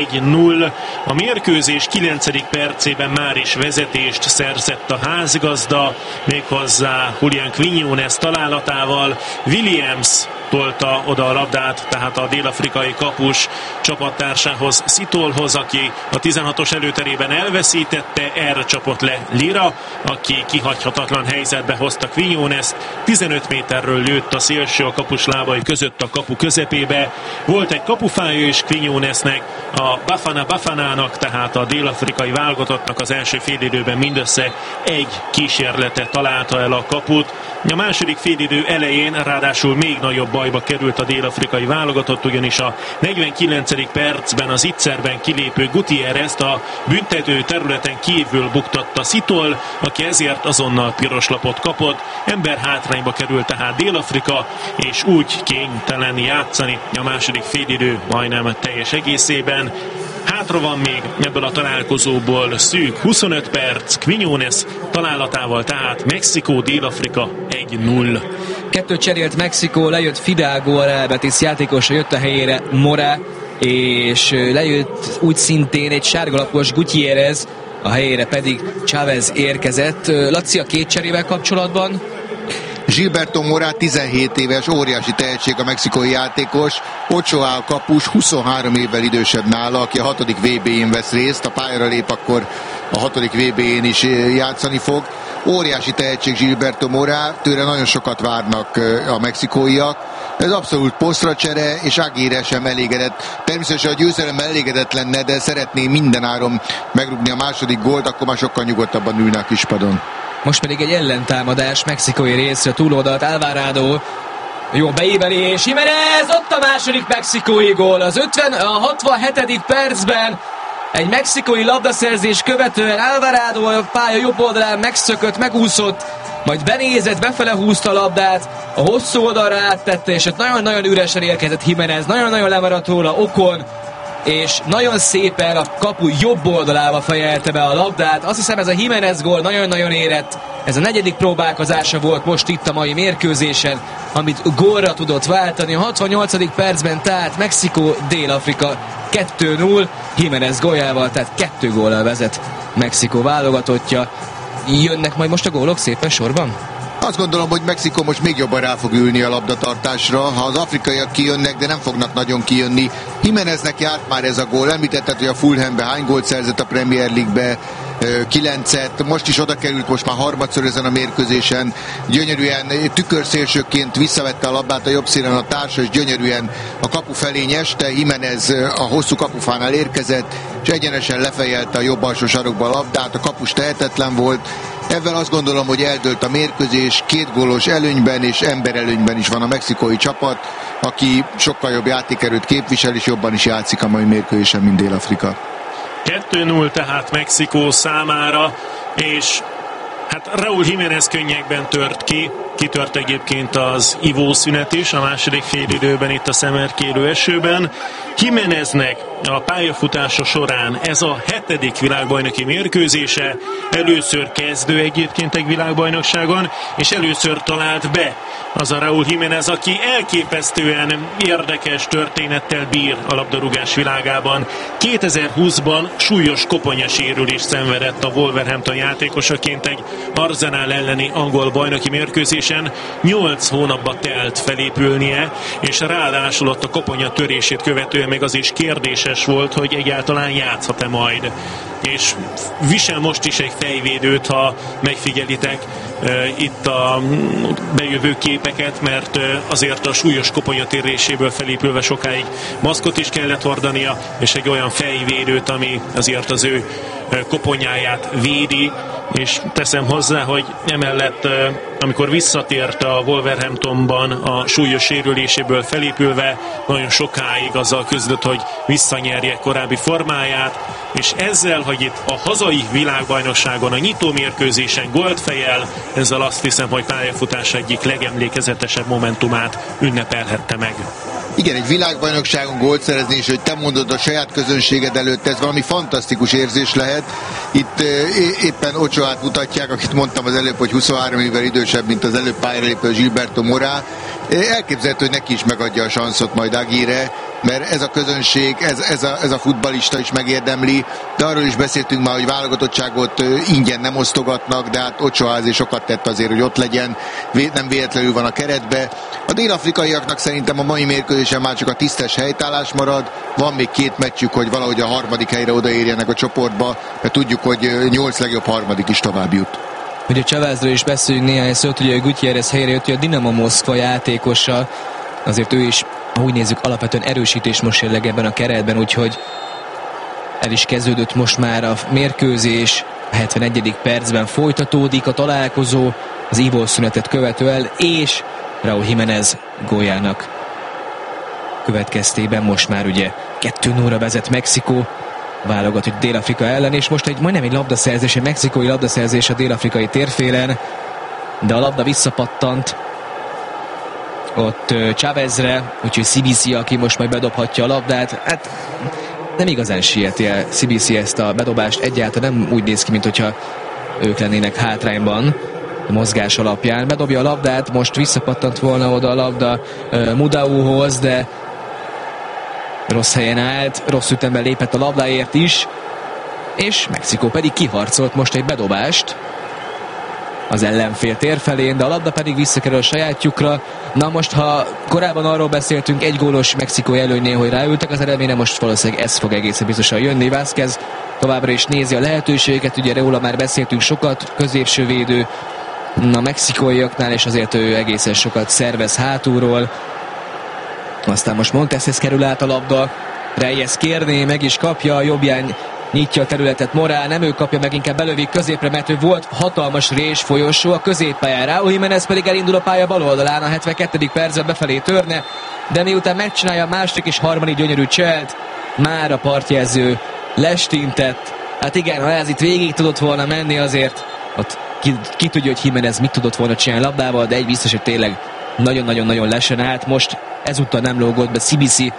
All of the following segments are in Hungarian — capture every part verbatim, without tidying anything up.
egy null. A mérkőzés kilencedik percében már is vezetést szerzett a házigazda, méghozzá Julián Quiñones találatával. Williams tolta oda a labdát, tehát a dél-afrikai kapus csapattársához, Szitolhoz, aki a tizenhatos előterében elveszítette, erre csapott le Lira, aki kihagyhatatlan helyzetbe hozta Quiñones, tizenöt méterről lőtt a szélső a kapus lábai között a kapu közepébe. Volt egy kapufája is Quiñonesnek, a Bafana Bafanának, tehát a dél-afrikai válogatottnak az első félidőben mindössze egy kísérlete találta el a kaput. A második félidő elején ráadásul még nagyobb bajba került a dél-afrikai válogatott, ugyanis a negyvenkilencedik percben az Itzerben kilépő Gutierrezt a büntető területen kívül buktatta Szitol, aki ezért azonnal piros lapot kapott. Ember hátrányba került tehát Dél-Afrika, és úgy kénytelen játszani a második félidő majdnem teljes egészében. Hátra van még ebből a találkozóból szűk huszonöt perc, Quiñones találatával, tehát Mexikó, Dél-Afrika egy null. Kettő cserélt Mexikó, lejött Fidalgo, a Real Betis játékosa, jött a helyére Mora, és lejött úgy szintén egy sárgalapos Gutierrez, a helyére pedig Chávez érkezett. Laci, a két cserével kapcsolatban? Gilberto Mora tizenhét éves, óriási tehetség a mexikói játékos. Ochoa a kapus, huszonhárom évvel idősebb nála, aki a hatodik vé bé-n vesz részt. A pályára lép, akkor a hatodik vé bé-n is játszani fog. Óriási tehetség Gilberto Mora, tőle nagyon sokat várnak a mexikóiak. Ez abszolút posztra csere, és Aguirre sem elégedett. Természetesen a győzelemmel elégedett lenne, de szeretné minden áron megrúgni a második gólt, akkor már sokkal nyugodtabban ülne a kispadon. Most pedig egy ellentámadás mexikói részre, túloldalt Alvarado. Jó beívelés, Jiménez, ott a második mexikói gól. Az ötven, a hatvanhetedik percben egy mexikói labdaszerzés követően Alvarado a pálya jobb oldalán megszökött, megúszott, majd benézett, befele húzta a labdát, a hosszú oldalra áttette, és ott nagyon-nagyon üresen érkezett Jiménez, nagyon-nagyon lemaradt róla Ocon, és nagyon szépen a kapu jobb oldalába fejelte be a labdát. Azt hiszem, ez a Jiménez gól nagyon-nagyon érett. Ez a negyedik próbálkozása volt most itt a mai mérkőzésen, amit gólra tudott váltani. A hatvannyolcadik percben tehát Mexikó, Dél-Afrika kettő null. Jiménez góljával, tehát kettő góllal vezet Mexikó válogatottja. Jönnek majd most a gólok szépen sorban? Azt gondolom, hogy Mexikó most még jobban rá fog ülni a labdatartásra. Ha az afrikaiak kijönnek, de nem fognak nagyon kijönni. Jiméneznek járt már ez a gól. Említetted, hogy a Fulhambe hány gólt szerzett a Premier League-be, kilencet. Most is oda került, most már harmadszor ezen a mérkőzésen. Gyönyörűen tükörszélsőként visszavette a labdát a jobb színen a társa, és gyönyörűen a kapu felé nyeste. Jiménez a hosszú kapufánál érkezett, és egyenesen lefejelte a jobb alsó sarokba a labdát. A kapus tehetetlen volt. Ezzel azt gondolom, hogy eldőlt a mérkőzés, két gólos előnyben és emberelőnyben is van a mexikói csapat, aki sokkal jobb játékerőt képvisel, és jobban is játszik a mai mérkőzésen, mint Dél-Afrika. kettő null tehát Mexikó számára, és hát Raúl Jiménez könnyekben tört ki, kitört egyébként az ivószünet is a második félidőben itt a szemerkélő esőben. Jiméneznek a pályafutása során ez a hetedik világbajnoki mérkőzése, először kezdő egyébként egy világbajnokságon, és először talált be az a Raúl Jiménez, aki elképesztően érdekes történettel bír a labdarúgás világában. kétezer-húszban súlyos koponyasérülést szenvedett a Wolverhampton játékosaként egy Arsenal elleni angol bajnoki mérkőzésen. nyolc hónapba telt felépülnie, és ráadásul ott a koponya törését követően még az is kérdéses volt, hogy egyáltalán játszhat-e majd. És visel most is egy fejvédőt, ha megfigyelitek e, itt a bejövő képeket, mert e, azért a súlyos koponyatéréséből felépülve sokáig maszkot is kellett hordania, és egy olyan fejvédőt, ami azért az ő koponyáját védi, és teszem hozzá, hogy emellett amikor visszatért a Wolverhamptonban a súlyos sérüléséből felépülve, nagyon sokáig azzal küzdött, hogy visszanyerje korábbi formáját, és ezzel, hogy itt a hazai világbajnokságon a nyitómérkőzésen gólt fejel, ezzel azt hiszem, hogy pályafutás egyik legemlékezetesebb momentumát ünnepelhette meg. Igen, egy világbajnokságon gólt szerezni, és hogy te mondod a saját közönséged előtt, ez valami fantasztikus érzés lehet. Itt é- éppen Ochoát mutatják, akit mondtam az előbb, hogy huszonhárom évvel idősebb, mint az előbb pályára lépő Gilberto Mora. Elképzelhető, hogy neki is megadja a sanszot majd Aguirre. mert ez a közönség, ez, ez, a, ez a futballista is megérdemli, de arról is beszéltünk már, hogy válogatottságot ingyen nem osztogatnak, de hát Ochoa sokat tett azért, hogy ott legyen, nem véletlenül van a keretbe. A dél-afrikaiaknak szerintem a mai mérkőzésen már csak a tisztes helytállás marad, van még két meccsük, hogy valahogy a harmadik helyre odaérjenek a csoportba, mert tudjuk, hogy nyolc legjobb harmadik is tovább jut. Ugye Chavezről is beszéljünk néhány szót, ugye Gutierrez helyre jött, hogy a Dinamo Moszkva játékosa, azért ő is, ahogy nézzük, alapvetően erősítés most jelenleg ebben a keretben, úgyhogy el is kezdődött most már a mérkőzés, a hetvenegyedik percben folytatódik a találkozó, az ívószünetet követően, és Raúl Jiménez góljának következtében most már ugye kettő nullra vezet Mexikó, válogatott Dél-Afrika ellen, és most egy majdnem egy labdaszerzés, egy mexikói labdaszerzés a dél-afrikai térfélen, de a labda visszapattant ott Chavezre, úgyhogy cé bé cé, aki most majd bedobhatja a labdát, hát nem igazán sieti el cé bé cé ezt a bedobást, egyáltalán nem úgy néz ki, mint hogyha ők lennének hátrányban a mozgás alapján. Bedobja a labdát, most visszapattant volna oda a labda uh, Mudauhoz, de rossz helyen állt, rossz ütemben lépett a labdáért is, és Mexikó pedig kiharcolt most egy bedobást az ellenfél térfelén, de a labda pedig visszakerül a sajátjukra. Na most, ha korábban arról beszéltünk egy gólos mexikói előnynél, hogy ráültek az eredményre, most valószínűleg ez fog egészen biztosan jönni. Vázquez továbbra is nézi a lehetőségeket, ugye róla már beszéltünk sokat, középső védő a mexikóiaknál, és azért ő egészen sokat szervez hátulról. Aztán most Monteshez kerül át a labda, Reyes kérné, meg is kapja, jobbján nyitja a területet Morán, nem ő kapja meg, inkább belövik középre, mert ő volt hatalmas rés folyosó a középpályán. Raúl Jiménez pedig elindul a pálya bal oldalán, a hetvenkettedik percben befelé törne, de miután megcsinálja a második és harmadik gyönyörű cselt, már a partjelző lestintett. Hát igen, ha ez itt végig tudott volna menni, azért ott ki, ki tudja, hogy Jiménez mit tudott volna csinálni labdával, de egy biztos, hogy tényleg nagyon-nagyon-nagyon lesen állt. Most ezúttal nem lógott be cé bé cé,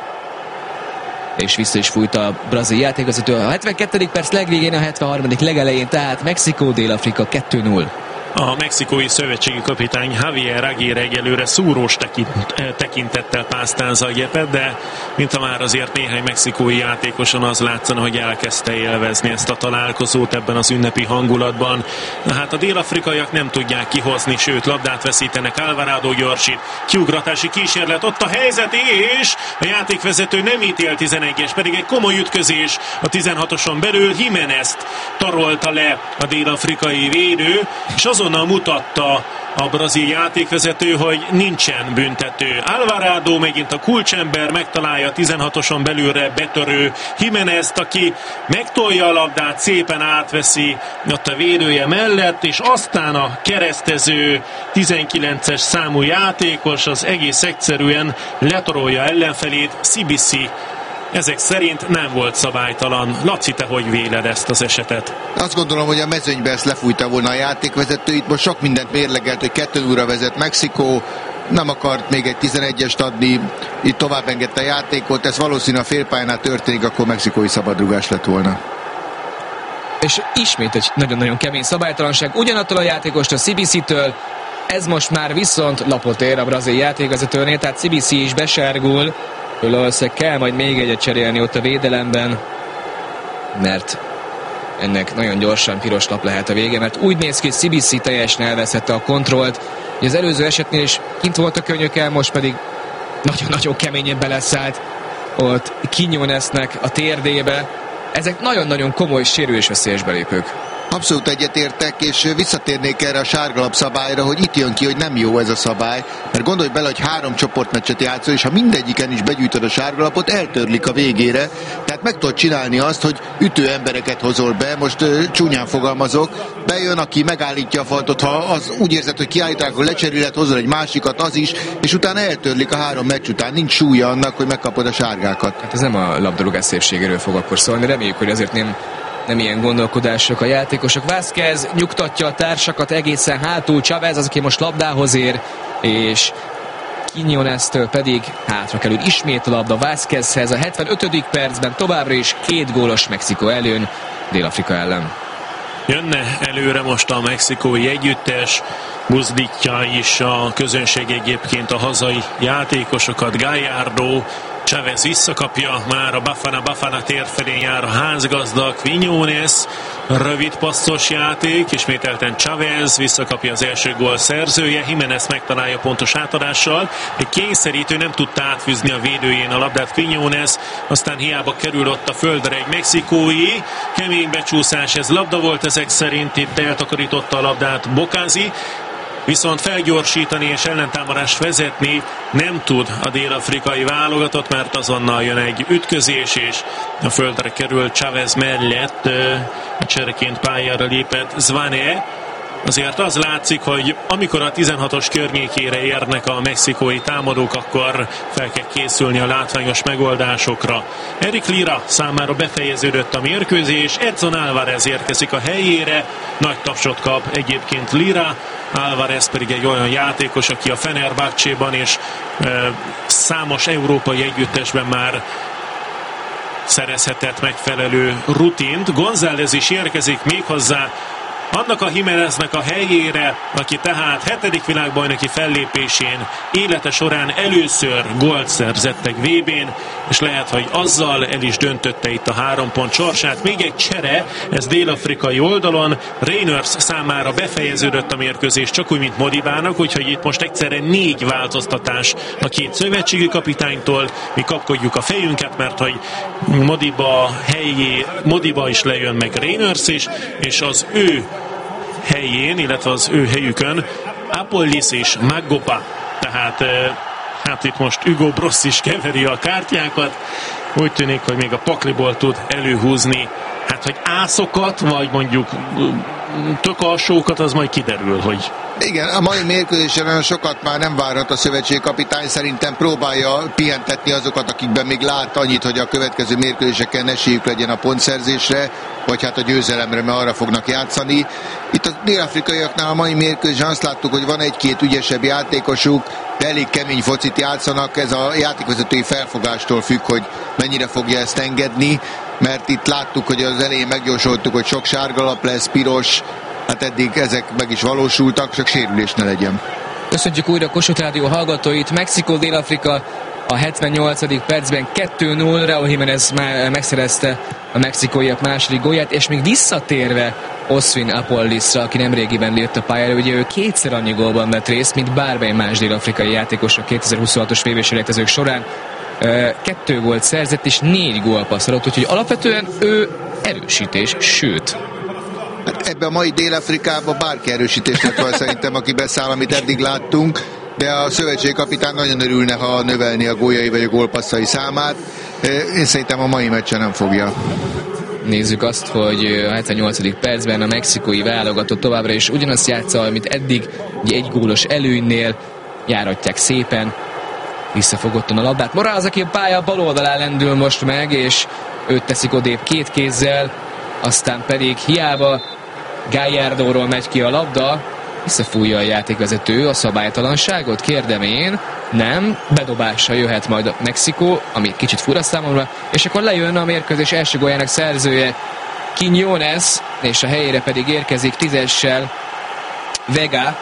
és vissza is fújt a brazil játékvezető. A hetvenkettedik perc legvégén, a hetvenharmadik legelején, tehát Mexikó, Dél-Afrika kettő null. A mexikói szövetségi kapitány Javier Aguirre egyelőre szúrós tekint, tekintettel pásztázza a gépet, de mint a már azért néhány mexikói játékoson az látszana, hogy elkezdte élvezni ezt a találkozót ebben az ünnepi hangulatban. Na hát a dél-afrikaiak nem tudják kihozni, sőt labdát veszítenek. Alvarado gyorsít, kiugratási kísérlet, ott a helyzet, és a játékvezető nem ítél tizenegyes, pedig egy komoly ütközés a tizenhatoson belül. Jiménezt tarolta le a dél-afrikai védő, és azonnal mutatta a brazil játékvezető, hogy nincsen büntető. Alvarado megint a kulcsember, megtalálja a tizenhatoson belülre betörő Jiménezt, aki megtolja a labdát, szépen átveszi ott a védője mellett, és aztán a keresztező tizenkilences számú játékos az egész egyszerűen letorolja ellenfelét. cé bé cé ezek szerint nem volt szabálytalan. Laci, te hogy véled ezt az esetet? Azt gondolom, hogy a mezőnybe ezt lefújta volna a játékvezető. Itt most sok mindent mérlegelt, hogy kettő nullra vezet Mexikó, nem akart még egy tizenegyest adni, itt tovább engedte a játékot, ez valószínű a félpályánál történik, akkor mexikói szabadrugás lett volna. És ismét egy nagyon-nagyon kemény szabálytalanság, ugyanattól a játékostól, cé bé cé-től, ez most már viszont lapot ér a brazil játékvezetőnél, tehát cé bé cé is besárgul, valószínűleg kell majd még egyet cserélni ott a védelemben, mert ennek nagyon gyorsan piros lap lehet a vége, mert úgy néz ki, hogy cé bé cé teljesen elveszette a kontrollt. Ugye az előző esetnél is kint volt a könyökkel, most pedig nagyon-nagyon keményen beleszállt ott Quiñonesnek a térdébe. Ezek nagyon-nagyon komoly sérülésveszélyes belépők. Abszolút egyetértek, és visszatérnék erre a sárgalap szabályra, hogy itt jön ki, hogy nem jó ez a szabály, mert gondolj bele, hogy három csoportmeccset játszol, és ha mindegyiken is begyűjtöd a sárgalapot, eltörlik a végére, tehát meg tudod csinálni azt, hogy ütő embereket hozol be, most uh, csúnyán fogalmazok, bejön, aki megállítja a faltot, ha az úgy érzed, hogy kiállítják, akkor lecseréled, hozol egy másikat, az is, és utána eltörlik a három meccs után, nincs súlya annak, hogy megkapod a sárgákat. Hát ez nem a labdarúgás szépségéről fog akkor szólni, reméljük, hogy azért nem Nem ilyen gondolkodások a játékosok. Vázquez nyugtatja a társakat egészen hátul, Chavez az, aki most labdához ér, és Quiñonestől pedig hátra kerül ismét a labda Vázquezhez. A hetvenötödik percben továbbra is két gólos Mexikó előny Dél-Afrika ellen. Jönne előre most a mexikói együttes, buzdítja is a közönség egyébként a hazai játékosokat. Gallardo, Chavez visszakapja, már a Bafana, Bafana tér felé jár a házgazda, Quiñones, rövid passzos játék, ismételten Chavez visszakapja az első gól szerzője, Jiménez megtalálja pontos átadással, egy kényszerítő nem tudta átfűzni a védőjén a labdát Quiñones, aztán hiába kerül ott a földre egy mexikói, kemény becsúszás, ez labda volt ezek szerint, itt eltakarította a labdát Bokázi, viszont felgyorsítani és ellentámadást vezetni nem tud a dél-afrikai válogatott, mert azonnal jön egy ütközés, és a földre kerül Chavez mellett, csereként pályára lépett Zwane. Azért az látszik, hogy amikor a tizenhatos környékére érnek a mexikói támadók, akkor fel kell készülni a látványos megoldásokra. Eric Lira számára befejeződött a mérkőzés, Edson Álvarez érkezik a helyére, nagy tapsot kap egyébként Lira, Álvarez pedig egy olyan játékos, aki a Fenerbahcséban és e, számos európai együttesben már szerezhetett megfelelő rutint. González is érkezik méghozzá annak a Jiméneznek a helyére, aki tehát hetedik világbajnoki fellépésén élete során először gólt szerzett egy vé bén, és lehet, hogy azzal el is döntötte itt a három pont sorsát. Még egy csere, ez dél-afrikai oldalon, Reiners számára befejeződött a mérkőzés, csak úgy, mint Modibának, úgyhogy itt most egyszerre négy változtatás a két szövetségi kapitánytól. Mi kapkodjuk a fejünket, mert hogy Modiba helyé, Modiba is lejön, meg Reiners is, és az ő helyén, illetve az ő helyükön Apollis és Magopa. Tehát hát itt most Hugo Bross is keveri a kártyákat. Úgy tűnik, hogy még a pakliból tud előhúzni, hát hogy ászokat, vagy mondjuk tök alsókat, az majd kiderül, hogy... Igen, a mai mérkőzésen olyan sokat már nem várhat a szövetségkapitány, szerintem próbálja pihentetni azokat, akikben még lát annyit, hogy a következő mérkőzéseken esélyük legyen a pontszerzésre, vagy hát a győzelemre, mert arra fognak játszani. Itt a dél-afrikaiaknál a mai mérkőzésen azt láttuk, hogy van egy-két ügyesebb játékosuk, de elég kemény focit játszanak, ez a játékvezetői felfogástól függ, hogy mennyire fogja ezt engedni, mert itt láttuk, hogy az elején megjósoltuk, hogy sok sárgalap lesz, piros, hát eddig ezek meg is valósultak, csak sérülés ne legyen. Köszönjük újra a Kossuth Rádió hallgatóit. Mexikó, Dél-Afrika a hetvennyolcadik percben kettő null, Raúl Jiménez már megszerezte a mexikóiak második gólját, és még visszatérve Oswin Apollisra, aki nemrégiben lépett a pályára, ugye ő kétszer annyi gólban vett részt, mint bármely más dél-afrikai játékos a kétezer-huszonhatos vé bé-selejtezők során. Kettő gólt szerzett, és négy gól passzolt, úgyhogy alapvetően ő erősítés, sőt, hát ebben a mai Dél-Afrikában bárki erősítés lett volna szerintem, aki beszáll, amit eddig láttunk, de a szövetségkapitány nagyon örülne, ha növelni a góljai vagy a gólpasszai számát. Én szerintem a mai meccsen nem fogja. Nézzük azt, hogy a hetvennyolcadik percben a mexikói válogatott továbbra is ugyanazt játsza, amit eddig, ugye egy gólos előnynél járatják szépen, visszafogottan a labdát. Morales, aki a pálya bal oldalán lendül most meg, és őt teszik odébb két kézzel, aztán pedig hiába Gallardóról megy ki a labda, visszafújja a játékvezető a szabálytalanságot, kérdem én, nem, bedobással jöhet majd a Mexikó, ami kicsit fura számomra, és akkor lejön a mérkőzés első góljának szerzője Quiñones, és a helyére pedig érkezik tízessel Vega.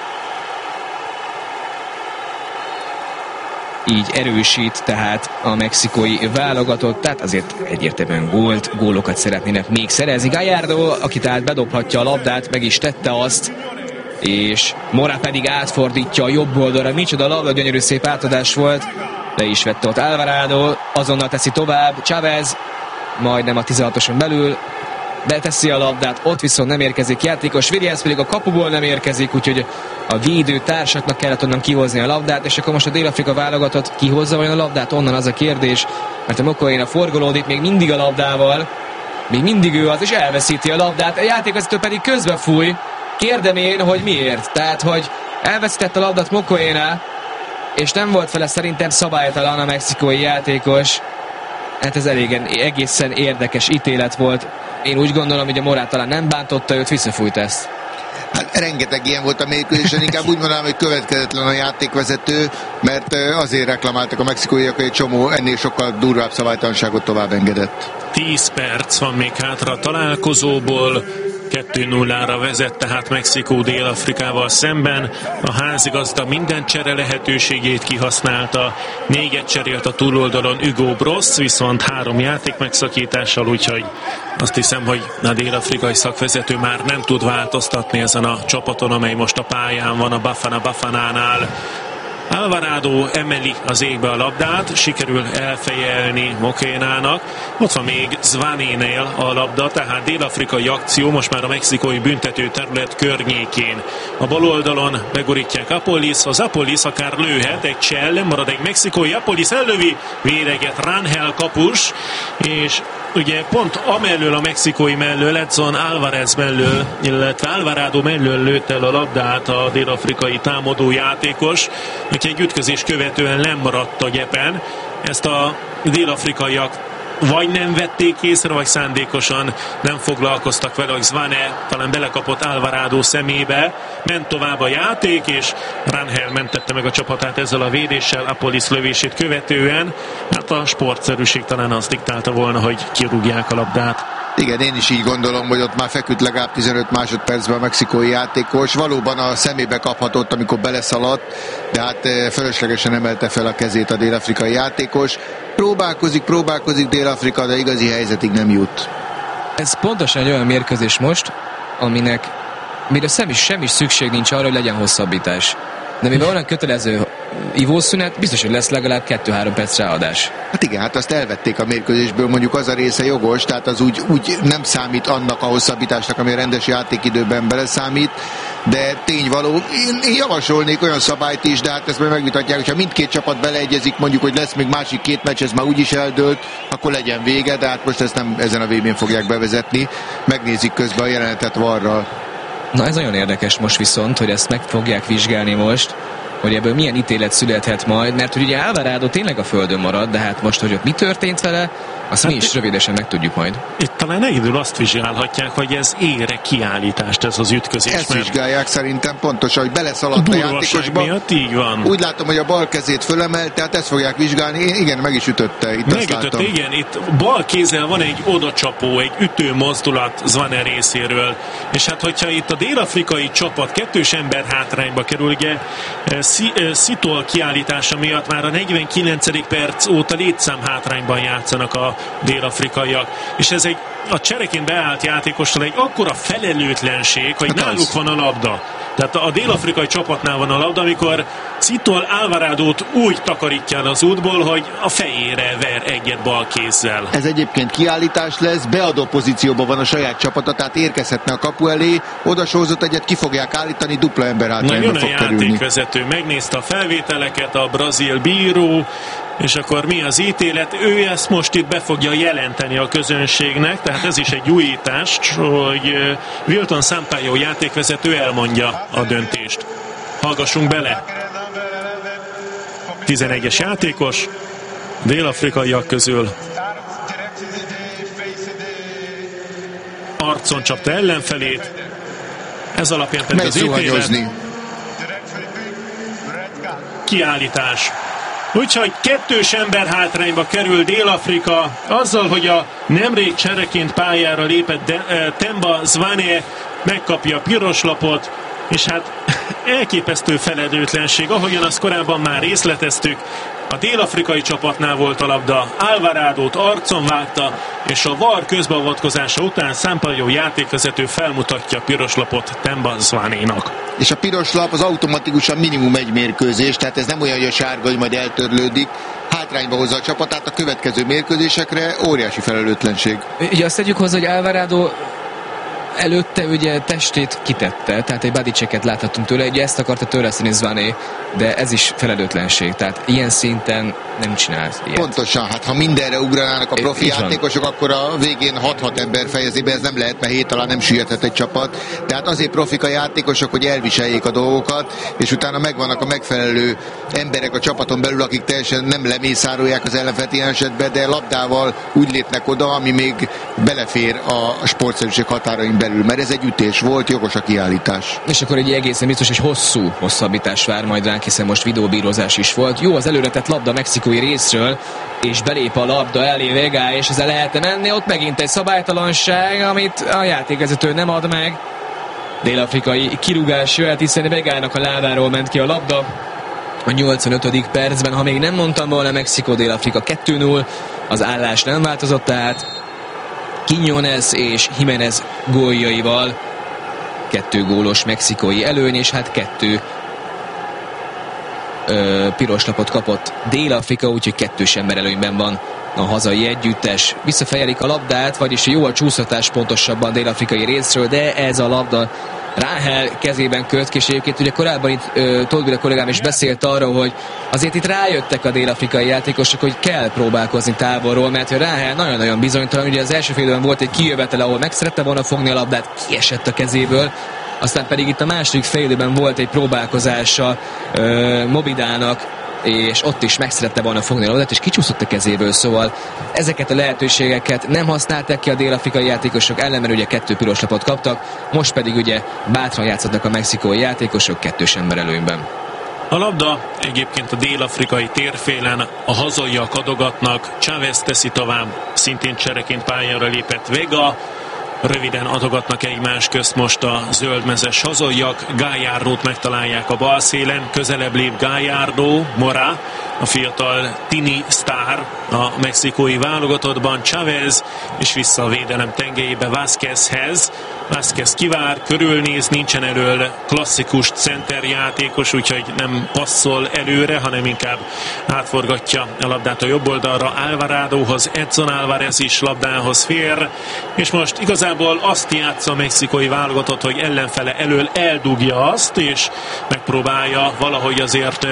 Így erősít tehát a mexikói válogatott, tehát azért egyértelműen gólt, gólokat szeretnének még szerezni. Gallardo, aki tehát bedobhatja a labdát, meg is tette azt, és Mora pedig átfordítja a jobb oldalra. Micsoda labda, gyönyörű szép átadás volt, le is vette ott Alvarado, azonnal teszi tovább, Chavez, majdnem a tizenhatoson belül, beteszi a labdát, ott viszont nem érkezik játékos, Williams pedig a kapuból nem érkezik, úgyhogy a védő társaknak kellett onnan kihozni a labdát, és akkor most a Dél-Afrika válogatott kihozza vajon a labdát, onnan az a kérdés, mert a Mokoena forgolódik még mindig a labdával, még mindig ő az, és elveszíti a labdát, a játékvezető pedig közbefúj. Kérdem én, hogy miért? Tehát, hogy elveszített a labdát Mokoena, és nem volt vele szerintem szabálytalan a mexikói játékos. Hát ez elég egészen érdekes ítélet volt. Én úgy gondolom, hogy a Morát talán nem bántotta őt, visszafújt ezt. Hát rengeteg ilyen volt a mérkőzésen, inkább úgy mondanám, hogy következetlen a játékvezető, mert azért reklamáltak a mexikóiak, hogy egy csomó ennél sokkal durvább szabálytalanságot tovább engedett. tíz perc van még hátra a találkozóból, kettő nullára vezet tehát Mexikó Dél-Afrikával szemben. A házigazda minden csere lehetőségét kihasználta, négyet cserélt a túloldalon Hugo Bross, viszont három játék megszakítással, úgyhogy azt hiszem, hogy a dél-afrikai szakvezető már nem tud változtatni ezen a csapaton, amely most a pályán van a Bafana Bafanánál. Alvarado emeli az égbe a labdát, sikerül elfejelni Mokénának. Ott van még Zvanénél a labda, tehát dél-afrikai akció most már a mexikói büntető terület környékén. A bal oldalon begurítják Apolishoz, Apolis akár lőhet, egy csell, marad egy mexikói, Apolis ellövi, véreget Rangel kapus, és ugye pont amellől a mexikói mellől, Edson Alvarez mellől, illetve Alvarado mellől lőtt el a labdát a dél-afrikai támadó játékos, aki egy ütközés követően lemaradt a gyepen. Ezt a dél-afrikaiak vagy nem vették észre, vagy szándékosan nem foglalkoztak vele, hogy Zvane talán belekapott Alvarado szemébe, ment tovább a játék, és Rangel mentette meg a csapatát ezzel a védéssel Apolis lövését követően. Hát a sportszerűség talán azt diktálta volna, hogy kirúgják a labdát. Igen, én is így gondolom, hogy ott már feküdt legalább tizenöt másodpercben a mexikói játékos. Valóban a szemébe kaphatott, amikor beleszaladt, de hát fölöslegesen emelte fel a kezét a dél-afrikai játékos. Próbálkozik, próbálkozik Dél-Afrika, de igazi helyzetig nem jut. Ez pontosan egy olyan mérkőzés most, aminek mire semmi, semmi szükség nincs arra, hogy legyen hosszabbítás. De mivel olyan kötelező ivószünet, biztos, hogy lesz legalább kettő-három perc ráadás. Hát igen, hát azt elvették a mérkőzésből, mondjuk az a része jogos, tehát az úgy, úgy nem számít annak a hosszabbításnak, ami a rendes játékidőben beleszámít, de tényvaló. Én, én javasolnék olyan szabályt is, de hát ezt majd megvitatják, hogyha mindkét csapat beleegyezik, mondjuk, hogy lesz még másik két meccs, ez már úgyis eldőlt, akkor legyen vége, de hát most ezt nem ezen a vé bén fogják bevezetni. Megnézik közben a jelenetet varral. Na ez nagyon érdekes most viszont, hogy ezt meg fogják vizsgálni most, hogy ebből milyen ítélet születhet majd, mert hogy ugye Alvarado tényleg a földön marad, de hát most, hogy ott mi történt vele, azt hát mi is rövidesen megtudjuk majd. Itt talán egyedül azt vizsgálhatják, hogy ez ére kiállítást, ez az ütközés. Ezt vizsgálják szerintem pontosan, hogy beleszaladt a játékosba. Miatt, így van. Úgy látom, hogy a bal kezét fölemelt, tehát ezt fogják vizsgálni. Igen, meg is ütötte. Itt Megütötte, igen. Itt bal kézzel van egy odacsapó, egy ütő mozdulat Zvane részéről. És hát, hogyha itt a dél-afrikai csapat kettős ember hátrányba kerül, ugye Szitol kiállítása miatt már a negyvenkilencedik perc óta létszám hátrányban játszanak a dél-afrikaiak. És ez egy a csereként beállt játékostól egy akkora felelőtlenség, hogy hát náluk az. Van a labda. Tehát a dél-afrikai csapatnál van a labda, amikor Szitol Alvaradót úgy takarítja el az útból, hogy a fejére ver egyet bal kézzel. Ez egyébként kiállítás lesz, beadó pozícióban van a saját csapata, tehát érkezhetne a kapu elé, odasózott egyet, ki fogják állítani, dupla ember hátrányba fog kerülni. A játékvezető megnézte a felvételeket, a brazil bíró, és akkor mi az ítélet? Ő ezt most itt be fogja jelenteni a közönségnek, tehát ez is egy újítás, hogy Wilton Sampaio játékvezető elmondja a döntést. Hallgassunk bele. tizenegyes játékos, dél-afrikaiak közül arcon csapta ellenfelét, ez alapján pedig az ítélet. Kiállítás. Úgyhogy kettős ember hátrányba kerül Dél-Afrika azzal, hogy a nemrég csereként pályára lépett de, e, Temba Zwane megkapja a piros lapot, és hát elképesztő felelőtlenség, ahogyan azt korábban már részleteztük. A dél-afrikai csapatnál volt a labda, Alvaradót arcon vágta, és a VAR közbeavatkozása után Sampaio játékvezető felmutatja a piroslapot Temba Zwanénak. És a piros lap az automatikusan minimum egy mérkőzés, tehát ez nem olyan, hogy a sárga, hogy majd eltörlődik, hátrányba hozza a csapatát a következő mérkőzésekre, óriási felelőtlenség. Ugye azt tegyük hozzá, hogy Alvarado előtte ugye testét kitette, tehát egy body checket láthatunk tőle, ugye ezt akarta törleszteni Zwane, de ez is felelőtlenség, tehát ilyen szinten nem csinálsz ilyet. Pontosan, hát ha mindenre ugranának a profi játékosok, akkor a végén hat-hat ember fejezi be, ez nem lehet, mert hét alá nem süllyedhet egy csapat. Tehát azért profik a játékosok, hogy elviseljék a dolgokat, és utána megvannak a megfelelő emberek a csapaton belül, akik teljesen nem lemészárolják az ellenfelt ilyen esetben, de labdával úgy lépnek oda, ami még belefér a sportszerűség határain belül, mert ez egy ütés volt, jogos a kiállítás. És akkor egy egészen biztos, hogy hosszú hosszabbítás vár majd ránk, hiszen most videóbírozás is volt. Jó az előretett labda mexikói részről, és belép a labda elé Vega, és ezzel lehetne menni, ott megint egy szabálytalanság, amit a játékvezető nem ad meg. Dél-afrikai kirúgás jöhet, hiszen Vegának a lábáról ment ki a labda. A nyolcvanötödik percben, ha még nem mondtam volna, Mexikó-Dél-Afrika kettő null, az állás nem változott, tehát Quiñones és Jiménez góljaival kettő gólos mexikói előny, és hát kettő ö, piros lapot kapott Dél-Afrika, úgyhogy kettős ember előnyben van a hazai együttes. Visszafejelik a labdát, vagyis jó a csúsztatás pontosabban dél-afrikai részről, de ez a labda Ráhel kezében köt, és egyébként ugye korábban itt Tolbira kollégám is beszélt arról, hogy azért itt rájöttek a dél-afrikai játékosok, hogy kell próbálkozni távolról, mert Ráhel nagyon-nagyon bizonytalan, ugye az első félben volt egy kijövetel, ahol meg szerette volna fogni a labdát, kiesett a kezéből, aztán pedig itt a második félidőben volt egy próbálkozása uh, Mobidának, és ott is meg szerette volna fogni a labdát, és kicsúszott a kezéből, szóval ezeket a lehetőségeket nem használták ki a dél-afrikai játékosok, ellenben ugye kettő piros lapot kaptak, most pedig ugye bátran játszottak a mexikói játékosok kettős ember előnyben. A labda egyébként a dél-afrikai térfélen, a hazaiak adogatnak, Chávez teszi tovább, szintén csereként pályára lépett Vega, röviden adogatnak egymás közt most a zöldmezes hazaiak, Gallardót megtalálják a bal szélen, közelebb lép Gallardo, Mora, a fiatal tini sztár a mexikói válogatottban, Chávez, és vissza a védelem tengelyébe Vázquezhez. Vázquez kivár, körülnéz, nincsen elől klasszikus centerjátékos, úgyhogy nem passzol előre, hanem inkább átforgatja a labdát a jobb oldalra Alvaradóhoz, Edson Álvarez is labdához fér, és most igazából azt játsza a mexikói válogatott, hogy ellenfele elől eldugja azt, és megpróbálja valahogy azért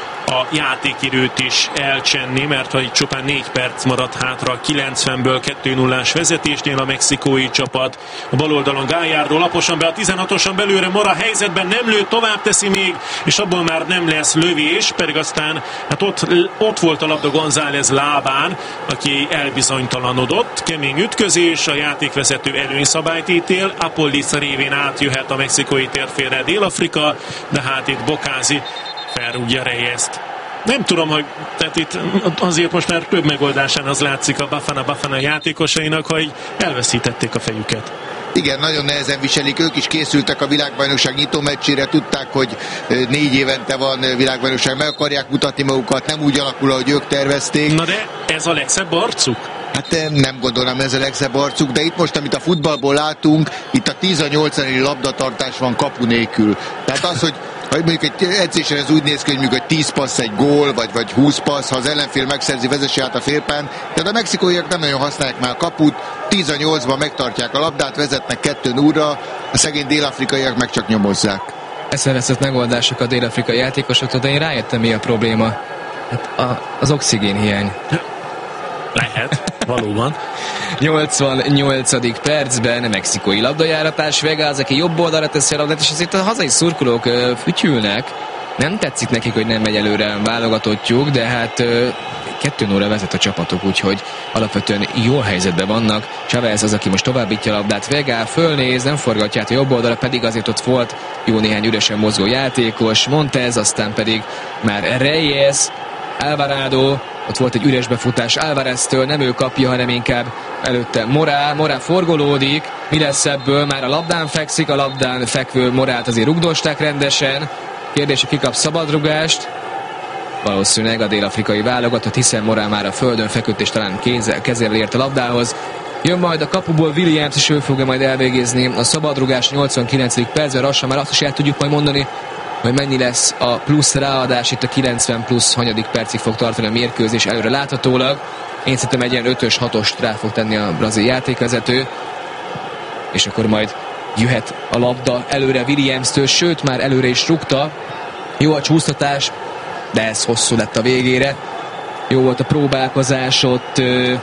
a játékidőt is elcsenni, mert hogy csupán négy perc maradt hátra a kilencvenből kettő nullás vezetésnél a mexikói csapat. A bal oldalon Gallardo laposan be a tizenhatosan belőle, Mora helyzetben nem lő, tovább teszi még, és abból már nem lesz lövés, pedig aztán hát ott, ott volt a labda González lábán, aki elbizonytalanodott. Kemény ütközés, a játékvezető előnyszabályt ítél, Apollisa révén átjöhet a mexikói térfélre Dél-Afrika, de hát itt Bokázi felrúgja Reyest. Nem tudom, hogy tehát itt azért most már több megoldásán az látszik a Bafana Bafana játékosainak, hogy elveszítették a fejüket. Igen, nagyon nehezen viselik, ők is készültek a világbajnokság nyitó meccsére, tudták, hogy négy évente van világbajnokság, meg akarják mutatni magukat, nem úgy alakul, ahogy ők tervezték. Na de ez a legszebb arcuk? Hát nem gondolom, ez a legszebb arcuk, de itt most, amit a futballból látunk, itt a tíz a nyolcvanas labdatartás van kapu nélkül. Tehát az, hogy hogy mondjuk egy edzésen ez úgy néz ki, hogy mondjuk tíz passz egy gól, vagy, vagy húsz passz, ha az ellenfél megszerzi, vezessi át a félpán. Tehát a mexikóiak nem nagyon használják már a kaput, tíz a nyolcban megtartják a labdát, vezetnek kettő nullra, a szegény dél-afrikaiak meg csak nyomozzák. Eszeveszett megoldások a dél-afrikai játékosoktól, de én rájöttem, mi a probléma. Hát a, az oxigén hiány. Lehet, valóban. nyolcvannyolcadik percben mexikói labdajáratás, Vega az, aki jobb oldalra teszi a labdát, és azért a hazai szurkolók uh, fütyülnek. Nem tetszik nekik, hogy nem megy előre válogatottjuk, de hát uh, kettő nullra vezet a csapatok, úgyhogy alapvetően jó helyzetben vannak. Chávez az, aki most továbbítja a labdát, Vega fölnéz, nem forgatja át a jobb oldalra, pedig azért ott volt jó néhány üresen mozgó játékos, Montez, aztán pedig már Reyes, Alvarado, ott volt egy üres befutás Álvareztől, nem ő kapja, hanem inkább előtte Morá. Morá forgolódik, mi lesz ebből? Már a labdán fekszik, a labdán fekvő Morát azért rugdosták rendesen. Kérdés, ki kap szabadrugást? Valószínűleg a dél-afrikai válogatott, hiszen Morá már a földön feküdt, és talán kezével ért a labdához. Jön majd a kapuból Williams, és ő fogja majd elvégezni a szabadrugás nyolcvankilencedik percben, lassan már azt is el tudjuk majd mondani, hogy mennyi lesz a plusz ráadás, itt a kilencven plusz hanyadik percig fog tartani a mérkőzés előre láthatólag. Én szerintem egy ilyen ötös hatost rá fog tenni a brazil játékvezető, és akkor majd jöhet a labda előre Williams-től, sőt már előre is rúgta. Jó a csúsztatás, de ez hosszú lett a végére. Jó volt a próbálkozás ott uh,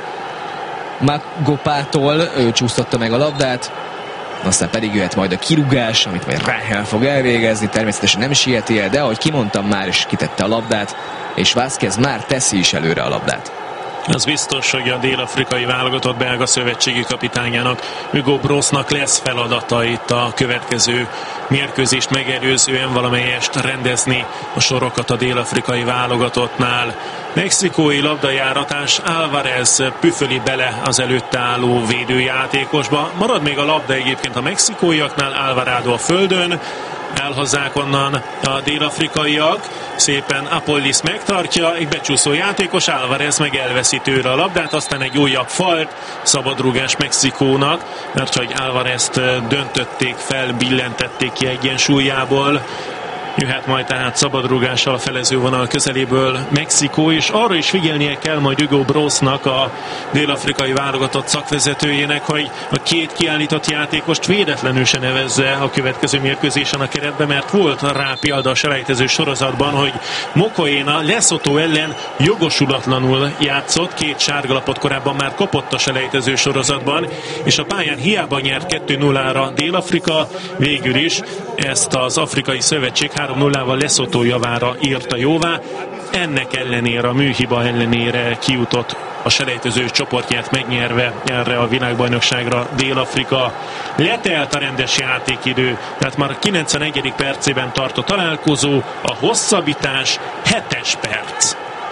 Magopától, ő csúsztatta meg a labdát, aztán pedig jöhet majd a kirúgás, amit majd Ráhel fog elvégezni, természetesen nem sieti el, de ahogy kimondtam, már is kitette a labdát, és Vázquez már teszi is előre a labdát. Az biztos, hogy a dél-afrikai válogatott belga szövetségi kapitányának, Hugo Brossnak lesz feladata itt a következő mérkőzést megelőzően valamelyest rendezni a sorokat a dél-afrikai válogatottnál. Mexikói labdajáratás, Álvarez püföli bele az előtte álló védőjátékosba. Marad még a labda egyébként a mexikóiaknál, Alvarado a földön, elhozzák onnan a dél-afrikaiak, szépen Apollis megtartja, egy becsúszó játékos, Álvarez meg elveszi tőle a labdát, aztán egy újabb falt, szabadrúgás Mexikónak, mert hogy Álvarezt döntötték fel, billentették ki egyensúlyából. Jöhet majd tehát szabadrúgással a felezővonal közeléből Mexikó, és arra is figyelnie kell majd Hugo Brossnak, a dél-afrikai válogatott szakvezetőjének, hogy a két kiállított játékost védetlenül se nevezze a következő mérkőzésen a keretbe, mert volt rá példa a selejtező sorozatban, hogy Mokoena Lesotho ellen jogosulatlanul játszott, két sárgalapot korábban már kapott a selejtező sorozatban, és a pályán hiába nyert kettő nullára Dél-Afrika, végül is ezt az Afrikai Szövetség három nullával Lesotho javára írta jóvá. Ennek ellenére, a műhiba ellenére kijutott a selejtező csoportját megnyerve erre a világbajnokságra Dél-Afrika. Letelt a rendes játékidő, tehát már a kilencvenegyedik percében tart a találkozó, a hosszabbítás hetes perc.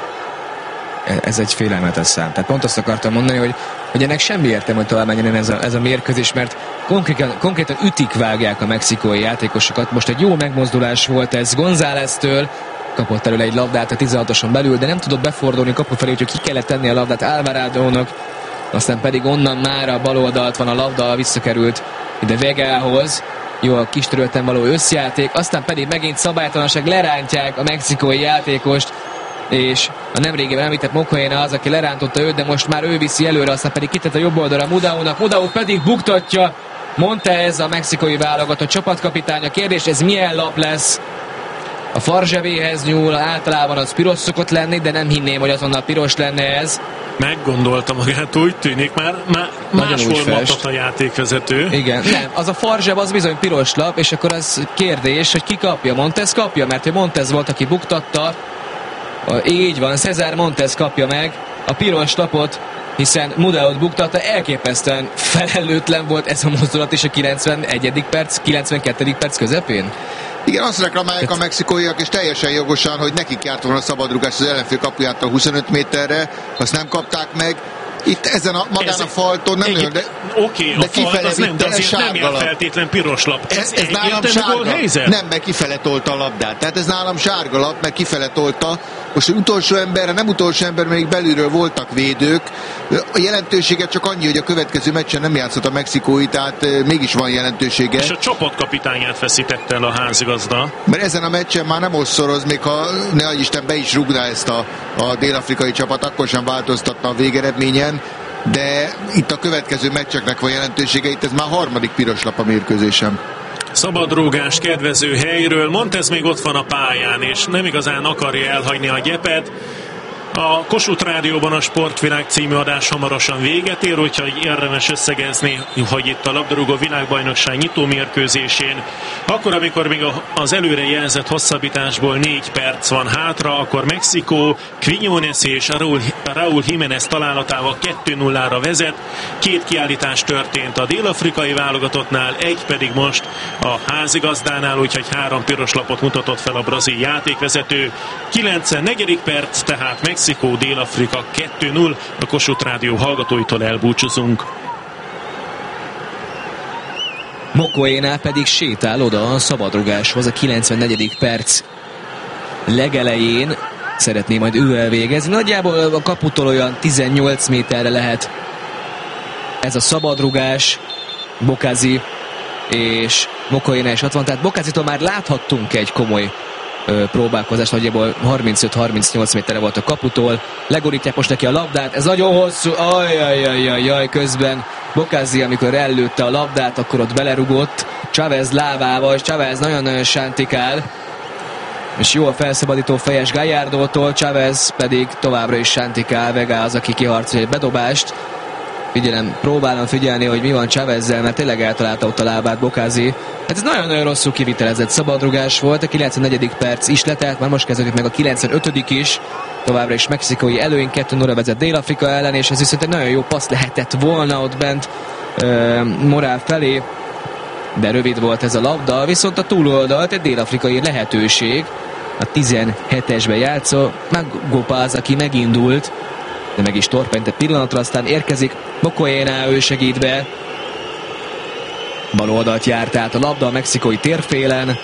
Ez egy félelmetes szám. Tehát pont azt akartam mondani, hogy, hogy ennek semmi értelme, hogy tovább menjen ez a, ez a mérkőzés, mert konkrétan, konkrétan ütik, vágják a mexikói játékosokat. Most egy jó megmozdulás volt ez Gonzáleztől, kapott elő egy labdát a tizenhatoson belül, de nem tudott befordulni kapu felé, úgyhogy ki kellett tenni a labdát Alvaradónak, aztán pedig onnan már a bal oldalt van a labda, visszakerült ide Vegához. Jó a kis területen való összjáték, aztán pedig megint szabálytalanság, lerántják a mexikói játékost, és a nemrégiben említett Mokoena az, aki lerántotta őt, de most már ő viszi előre, aztán pedig kitett a jobb oldalra Mudaunak, Mudau pedig buktatja. Montez, a mexikói válogatott csapatkapitánya. Kérdés, ez milyen lap lesz? A farzsevéhez nyúl, általában az piros szokott lenni, de nem hinném, hogy azonnal piros lenne ez. Meggondolta magát, úgy tűnik, már, már máshol matat a játékvezető. Igen, nem, az a farzseb az bizony piros lap, és akkor az kérdés, hogy ki kapja. Montez kapja, mert hogy Montez volt, aki buktatta. Így van, César Montez kapja meg a piros lapot, hiszen Mudaut buktatta, elképesztően felelőtlen volt ez a mozdulat is a kilencvenegyedik perc, kilencvenkettedik perc közepén. Igen, azt reklamálják a mexikóiak, és teljesen jogosan, hogy nekik járt volna a szabadrugás az ellenfél kapujától huszonöt méterre, azt nem kapták meg. Itt ezen a, magán ez a falton nem olyan, de, oké, a falt az nem, de azért nem jár feltétlen piros lap. Ez, ez, ez nálam sárga. Nem, meg kifele tolta a labdát. Tehát ez nálam sárga lap, meg kifele tolta. Most az utolsó ember, nem utolsó ember, még belülről voltak védők. A jelentősége csak annyi, hogy a következő meccsen nem játszott a mexikói, tehát mégis van jelentősége. És a csapatkapitányát feszítette el a házigazda. Mert ezen a meccsen már nem osszoroz, még ha ne adj Isten be is rúgná ezt a, a dél-afrikai csapat, akkor sem változtatna a végeredményen. De itt a következő meccseknek van jelentősége, itt ez már harmadik piros lap a mérkőzésem. Szabadrúgás kedvező helyről, Montez még ott van a pályán, és nem igazán akarja elhagyni a gyepet. A Kossuth Rádióban a Sportvilág című adás hamarosan véget ér, úgyhogy érdemes összegezni, hogy itt a labdarúgó világbajnokság nyitó mérkőzésén, akkor, amikor még az előre jelzett hosszabbításból négy perc van hátra, akkor Mexikó Quiñones és Raúl, Raúl Jiménez találatával kettő nullára vezet. Két kiállítás történt a dél-afrikai válogatottnál, egy pedig most a házigazdánál, úgyhogy három piros lapot mutatott fel a brazil játékvezető. kilencvennegyedik perc, tehát Mexikó Mexikó, Dél-Afrika kettő null, a Kossuth Rádió hallgatóitól elbúcsúzunk. Mokoena pedig sétál oda a szabadrugáshoz a kilencvennegyedik perc legelején. Szeretné majd ő elvégezni. Nagyjából a kaputól olyan tizennyolc méterre lehet ez a szabadrugás. Bokazi és Mokoena is ott van, tehát Bokazitól már láthattunk egy komoly próbálkozás, nagyjából harmincöt-harmincnyolc méterre volt a kaputól, legorítják most neki a labdát, ez nagyon hosszú, ajajajajaj, közben Bokazi, amikor ellőtte a labdát, akkor ott belerugott Chávez lábával, és Chávez nagyon-nagyon sántikál, és jó a felszabadító fejes Gallardótól, Chávez pedig továbbra is sántikál, Vega az, aki kiharcolja egy bedobást. Figyelem, próbálom figyelni, hogy mi van Chávezzel, mert tényleg eltalálta ott a lábát Bokazi. Hát ez nagyon-nagyon rosszul kivitelezett szabadrugás volt, a kilencvennegyedik perc is letelt, már most kezdődik meg a kilencvenötödik is. Továbbra is mexikói előny, kettő nulla vezet Dél-Afrika ellen, és ez viszont egy nagyon jó passz lehetett volna ott bent uh, Morál felé, de rövid volt ez a labda, viszont a túloldalt egy dél-afrikai lehetőség, a tizenhetesben játszó Magopáz, aki megindult, de meg is torpent egy pillanatra, aztán érkezik Mokoena, ő segít be, bal oldalt járt át a labda a mexikói térfélen,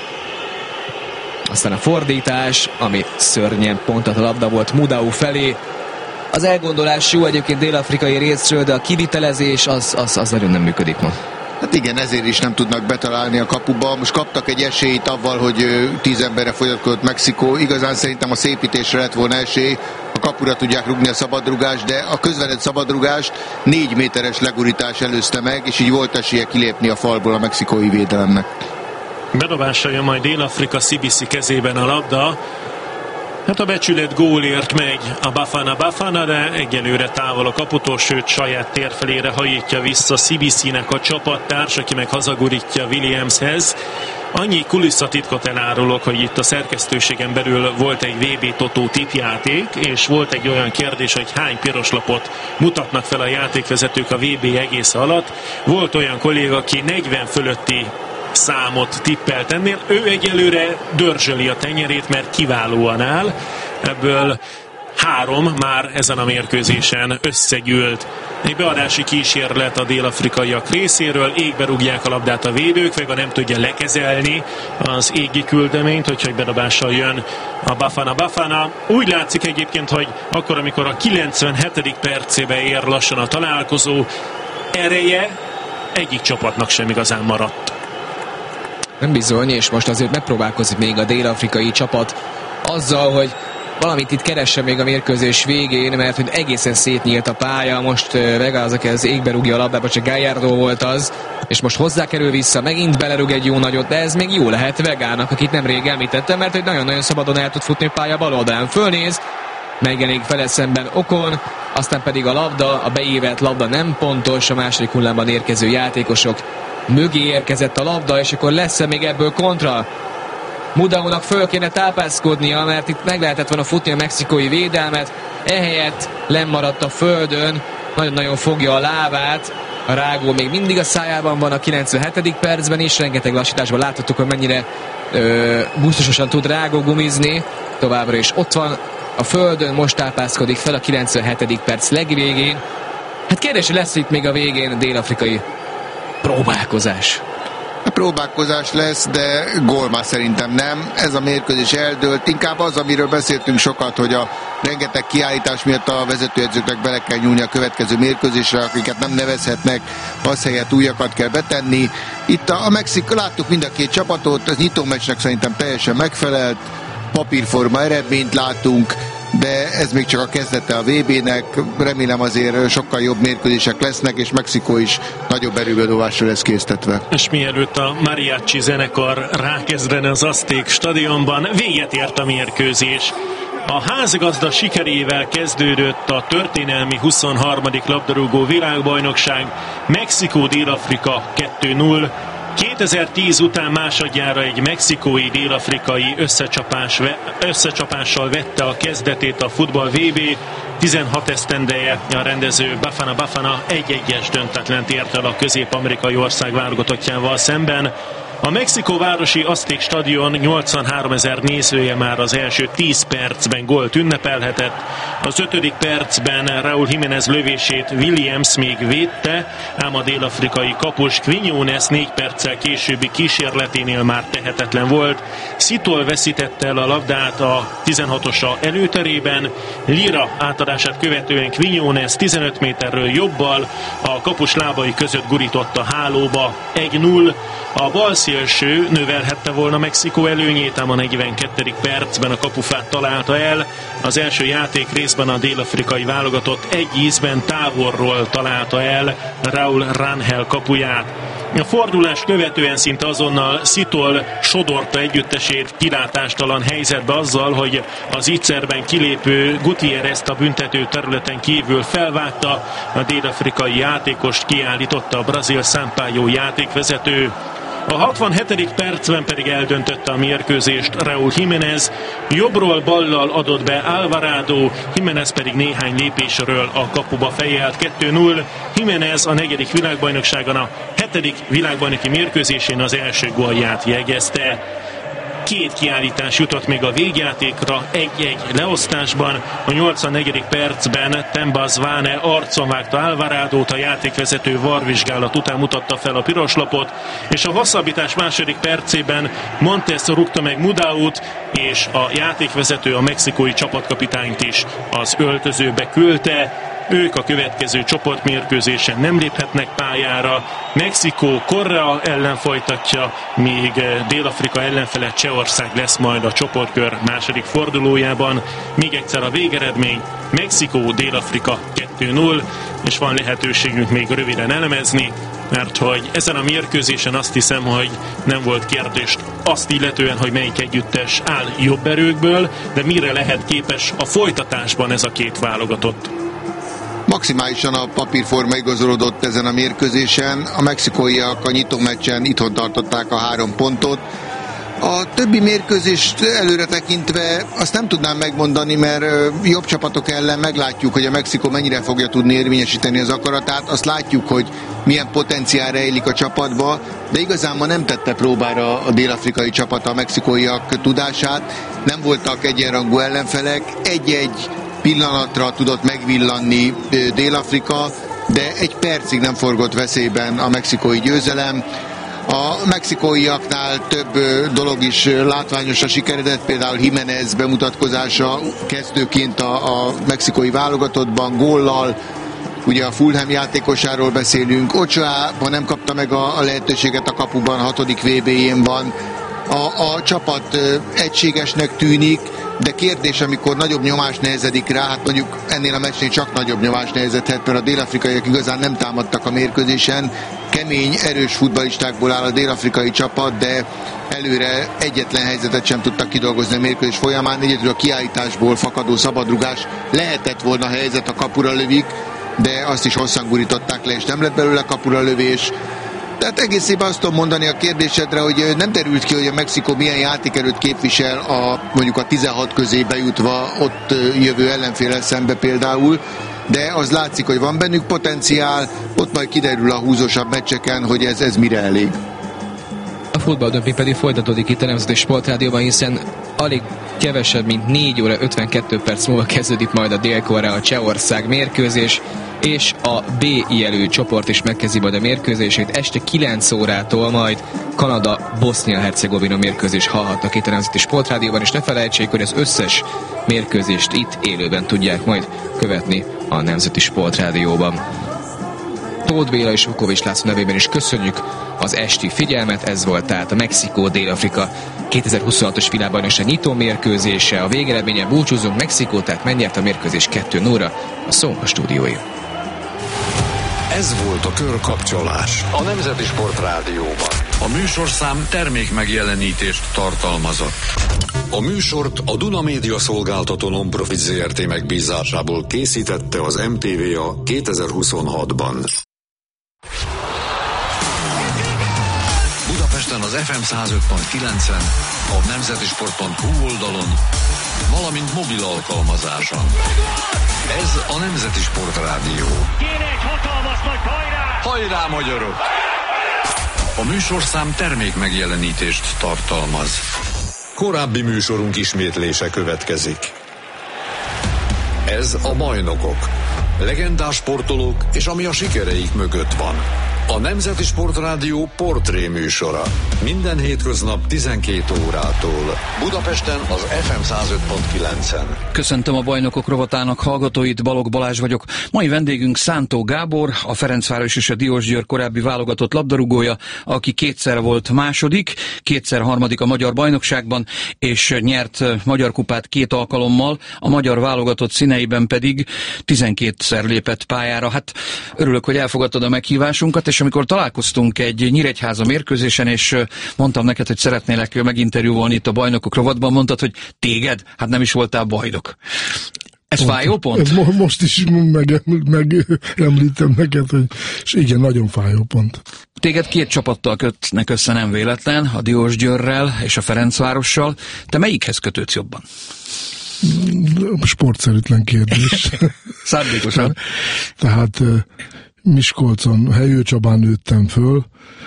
aztán a fordítás, ami szörnyen pontat a labda volt Mudau felé. Az elgondolás jó egyébként dél-afrikai részről, de a kivitelezés az, az, az nagyon nem működik ma. Hát igen, ezért is nem tudnak betalálni a kapuba. Most kaptak egy esélyt avval, hogy tíz emberre fogyatkozott Mexikó. Igazán szerintem a szépítésre lett volna esély. A kapura tudják rúgni a szabadrugást, de a közvetett szabadrugást négy méteres legurítás előzte meg, és így volt esélye kilépni a falból a mexikói védelemnek. Bedobásra jön majd Dél-Afrika, Sibisi kezében a labda. Hát a becsület gólért megy a Bafana Bafana, de egyelőre távol a kaputól, sőt saját térfelére hajítja vissza Sibisinek a csapattárs, aki meg hazagurítja Williamshez. Annyi kulisszatitkot elárulok, hogy itt a szerkesztőségen belül volt egy vé bé Totó tippjáték, és volt egy olyan kérdés, hogy hány piroslapot mutatnak fel a játékvezetők a vé bé egész alatt. Volt olyan kolléga, aki negyven fölötti számot tippelt ennél. Ő egyelőre dörzsöli a tenyerét, mert kiválóan áll. Ebből három már ezen a mérkőzésen összegyűlt. Egy beadási kísérlet a dél-afrikaiak részéről, égbe rúgják a labdát a védők, Vega nem tudja lekezelni az égi küldeményt, hogy bedobással jön a Bafana Bafana. Úgy látszik egyébként, hogy akkor, amikor a kilencvenhetedik percébe ér lassan a találkozó, ereje egyik csapatnak sem igazán maradt. Nem bizony, és most azért megpróbálkozik még a dél-afrikai csapat azzal, hogy valamit itt keresse még a mérkőzés végén, mert hogy egészen szétnyílt a pálya, most Vega az, aki az égbe rúgja a labdába, csak Gallardo volt az, és most hozzákerül vissza, megint belerúg egy jó nagyot, de ez még jó lehet Vegának, akit nemrég említettem, mert hogy nagyon-nagyon szabadon el tud futni a pálya bal oldalán, fölnéz, megjelenik vele szemben Okon, aztán pedig a labda, a beívelt labda nem pontos, a második hullámban érkező játékosok mögé érkezett a labda, és akkor lesz-e még ebből kontra? Mudaunak föl kéne tápászkodnia, mert itt meg lehetett volna futni a mexikói védelmet, ehelyett lemaradt a földön, nagyon-nagyon fogja a lábát, a rágó még mindig a szájában van a kilencvenhetedik percben is, rengeteg lassításban láthattuk, hogy mennyire ö, gusztusosan tud rágó gumizni, továbbra is ott van a földön, most tápászkodik fel a kilencvenhetedik perc legvégén. Hát kérdés, hogy lesz itt még a végén dél-afrikai próbálkozás. A próbálkozás lesz, de gól már szerintem nem. Ez a mérkőzés eldőlt. Inkább az, amiről beszéltünk sokat, hogy a rengeteg kiállítás miatt a vezetőedzőknek bele kell nyúlni a következő mérkőzésre, akiket nem nevezhetnek, az helyett újakat kell betenni. Itt a, a Mexikó, láttuk mind a két csapatot, az nyitómeccsnek szerintem teljesen megfelelt, papírforma eredményt látunk, de ez még csak a kezdete a vé bének, remélem azért sokkal jobb mérkőzések lesznek, és Mexikó is nagyobb erőbedobásra lesz késztetve. És mielőtt a mariachi zenekar rákezdene az Azték stadionban, véget ért a mérkőzés. A házigazda sikerével kezdődött a történelmi huszonharmadik labdarúgó világbajnokság, Mexikó-Dél-Afrika kettő null. kétezer-tíz után másodjára egy mexikói dél-afrikai összecsapás, összecsapással vette a kezdetét a futball vé bé. tizenhat esztendeje a rendező Bafana Bafana egy-egyes döntetlent ért el a közép-amerikai ország válogatottjával szemben. A mexikóvárosi Azték stadion nyolcvanháromezer nézője már az első tíz percben gólt ünnepelhetett. Az ötödik percben Raúl Jiménez lövését Williams még védte, ám a dél-afrikai kapus Quiñones négy perccel későbbi kísérleténél már tehetetlen volt. Szitol veszítette el a labdát a tizenhatosa előterében, Lira átadását követően Quiñones tizenöt méterről jobbal a kapus lábai között gurított a hálóba. egy null. A bal szélső növelhette volna Mexikó előnyét, ám a negyvenkettedik percben a kapufát találta el. Az első játék részben a dél-afrikai válogatott egy ízben távolról találta el Raúl Rangel kapuját. A fordulás követően szinte azonnal Szitol sodorta együttesét kilátástalan helyzetbe azzal, hogy az ígyszerben kilépő Gutierrezt a büntető területen kívül felvágta, a dél-afrikai játékost kiállította a brazil Sampaio játékvezető. A hatvanhetedik percben pedig eldöntötte a mérkőzést Raúl Jiménez, jobbról ballal adott be Alvarado, Jiménez pedig néhány lépésről a kapuba fejelt. Kettő null. Jiménez a negyedik világbajnokságon, a hetedik világbajnoki mérkőzésén az első gólját jegyezte. Két kiállítás jutott még a végjátékra, egy-egy leosztásban. A nyolcvannegyedik percben Temba Zwane arcon vágta Alvaradót, a játékvezető varvizsgálat után mutatta fel a piros lapot, és a hosszabbítás második percében Montes rúgta meg Mudaut, és a játékvezető a mexikói csapatkapitányt is az öltözőbe küldte. Ők a következő csoportmérkőzésen nem léphetnek pályára. Mexikó Korea ellen folytatja, míg Dél-Afrika ellenfele Csehország lesz majd a csoportkör második fordulójában. Még egyszer a végeredmény: Mexikó Dél-Afrika kettő null, és van lehetőségünk még röviden elemezni, mert hogy ezen a mérkőzésen azt hiszem, hogy nem volt kérdést azt illetően, hogy melyik együttes áll jobb erőkből, de mire lehet képes a folytatásban ez a két válogatott. Maximálisan a papírforma igazolódott ezen a mérkőzésen. A mexikóiak a nyitómeccsen itthon tartották a három pontot. A többi mérkőzést előre tekintve azt nem tudnám megmondani, mert jobb csapatok ellen meglátjuk, hogy a Mexikó mennyire fogja tudni érvényesíteni az akaratát. Azt látjuk, hogy milyen potenciál rejlik a csapatba, de igazán ma nem tette próbára a dél-afrikai csapat a mexikóiak tudását. Nem voltak egyenrangú ellenfelek, egy-egy pillanatra tudott megvillanni Dél-Afrika, de egy percig nem forgott veszélyben a mexikói győzelem. A mexikóiaknál több dolog is látványosra sikeredett, például Jiménez bemutatkozása kezdőként a, a mexikói válogatottban, góllal. Ugye a Fulham játékosáról beszélünk. Ochoa nem kapta meg a, a lehetőséget a kapuban, a hatodik vé bé-jén van. A, a csapat egységesnek tűnik, de kérdés, amikor nagyobb nyomás nehezedik rá, hát mondjuk ennél a meccsnél csak nagyobb nyomás nehezedhet, mert a dél-afrikaiak igazán nem támadtak a mérkőzésen. Kemény, erős futballistákból áll a dél-afrikai csapat, de előre egyetlen helyzetet sem tudtak kidolgozni a mérkőzés folyamán. Egyedül a kiállításból fakadó szabadrugás lehetett volna helyzet, a kapura lövik, de azt is hosszan gurították le, és nem lett belőle kapura lövés. Tehát egészében azt tudom mondani a kérdésedre, hogy nem derült ki, hogy a Mexikó milyen játékerőt képvisel a, mondjuk a tizenhat közé bejutva ott jövő ellenféllel szembe például, de az látszik, hogy van bennük potenciál, ott majd kiderül a húzósabb meccseken, hogy ez, ez mire elég. A futballdömping pedig folytatódik itt a Nemzeti Sportrádióban, hiszen alig kevesebb, mint négy óra ötvenkettő perc múlva kezdődik majd a Dél-Korea Csehország mérkőzés, és a B jelű csoport is megkezdi majd a mérkőzését. Este kilenc órától majd Kanada-Bosznia-Hercegovina mérkőzés hallhatnak itt a Nemzeti Sportrádióban, és ne felejtsék, hogy az összes mérkőzést itt élőben tudják majd követni a Nemzeti Sportrádióban. Tóth Béla és Vukovics László nevében is köszönjük az esti figyelmet. Ez volt tehát a Mexikó-Dél-Afrika kétezer-huszonhatos világbajnokság nyitó mérkőzése. A végeredményen búcsúzunk. Mexikó tehát megnyert a mérkőzés kettő nullra. A szó a stúdiói. Ez volt a Körkapcsolás a Nemzeti Sport Rádióban. A műsorszám termék megjelenítést tartalmazott. A műsort a Duna Média Szolgáltató Non-Profit zé er té megbízásából készítette az em té vé á kétezer-huszonhatban. Budapesten az ef em száz öt pont kilencen, a nemzetisport pont hu oldalon, valamint mobil alkalmazáson. Ez a Nemzeti Sport Rádió. Kéne egy hatalmas nagy hajrá! Hajrá, magyarok! A műsorszám termék megjelenítést tartalmaz. Korábbi műsorunk ismétlése következik. Ez a Bajnokok. Legendás sportolók és ami a sikereik mögött van. A Nemzeti Sport Rádió portré műsora. Minden hétköznap tizenkét órától. Budapesten az ef em száz öt pont kilencen. Köszöntöm a Bajnokok rovatának hallgatóit, Balogh Balázs vagyok. Mai vendégünk Szántó Gábor, a Ferencváros és a Diósgyőr korábbi válogatott labdarúgója, aki kétszer volt második, kétszer harmadik a magyar bajnokságban, és nyert magyar kupát két alkalommal, a magyar válogatott színeiben pedig tizenkétszer lépett pályára. Hát örülök, hogy elfogadtad a meghívásunkat, és amikor találkoztunk egy Nyíregyháza mérkőzésen, és mondtam neked, hogy szeretnélek meginterjúvolni itt a Bajnokok rovatban, mondtad, hogy téged? Hát nem is voltál bajnok. Ez pont, fájó pont? Ez most is megemlítem meg, neked, hogy és igen, nagyon fájó pont. Téged két csapattal kötnek össze nem véletlen, a Diósgyőrrel és a Ferencvárossal. Te melyikhez kötődsz jobban? Sportszerűtlen kérdés. Szándékosan. Tehát Miskolcon, Helyő Csabán nőttem föl,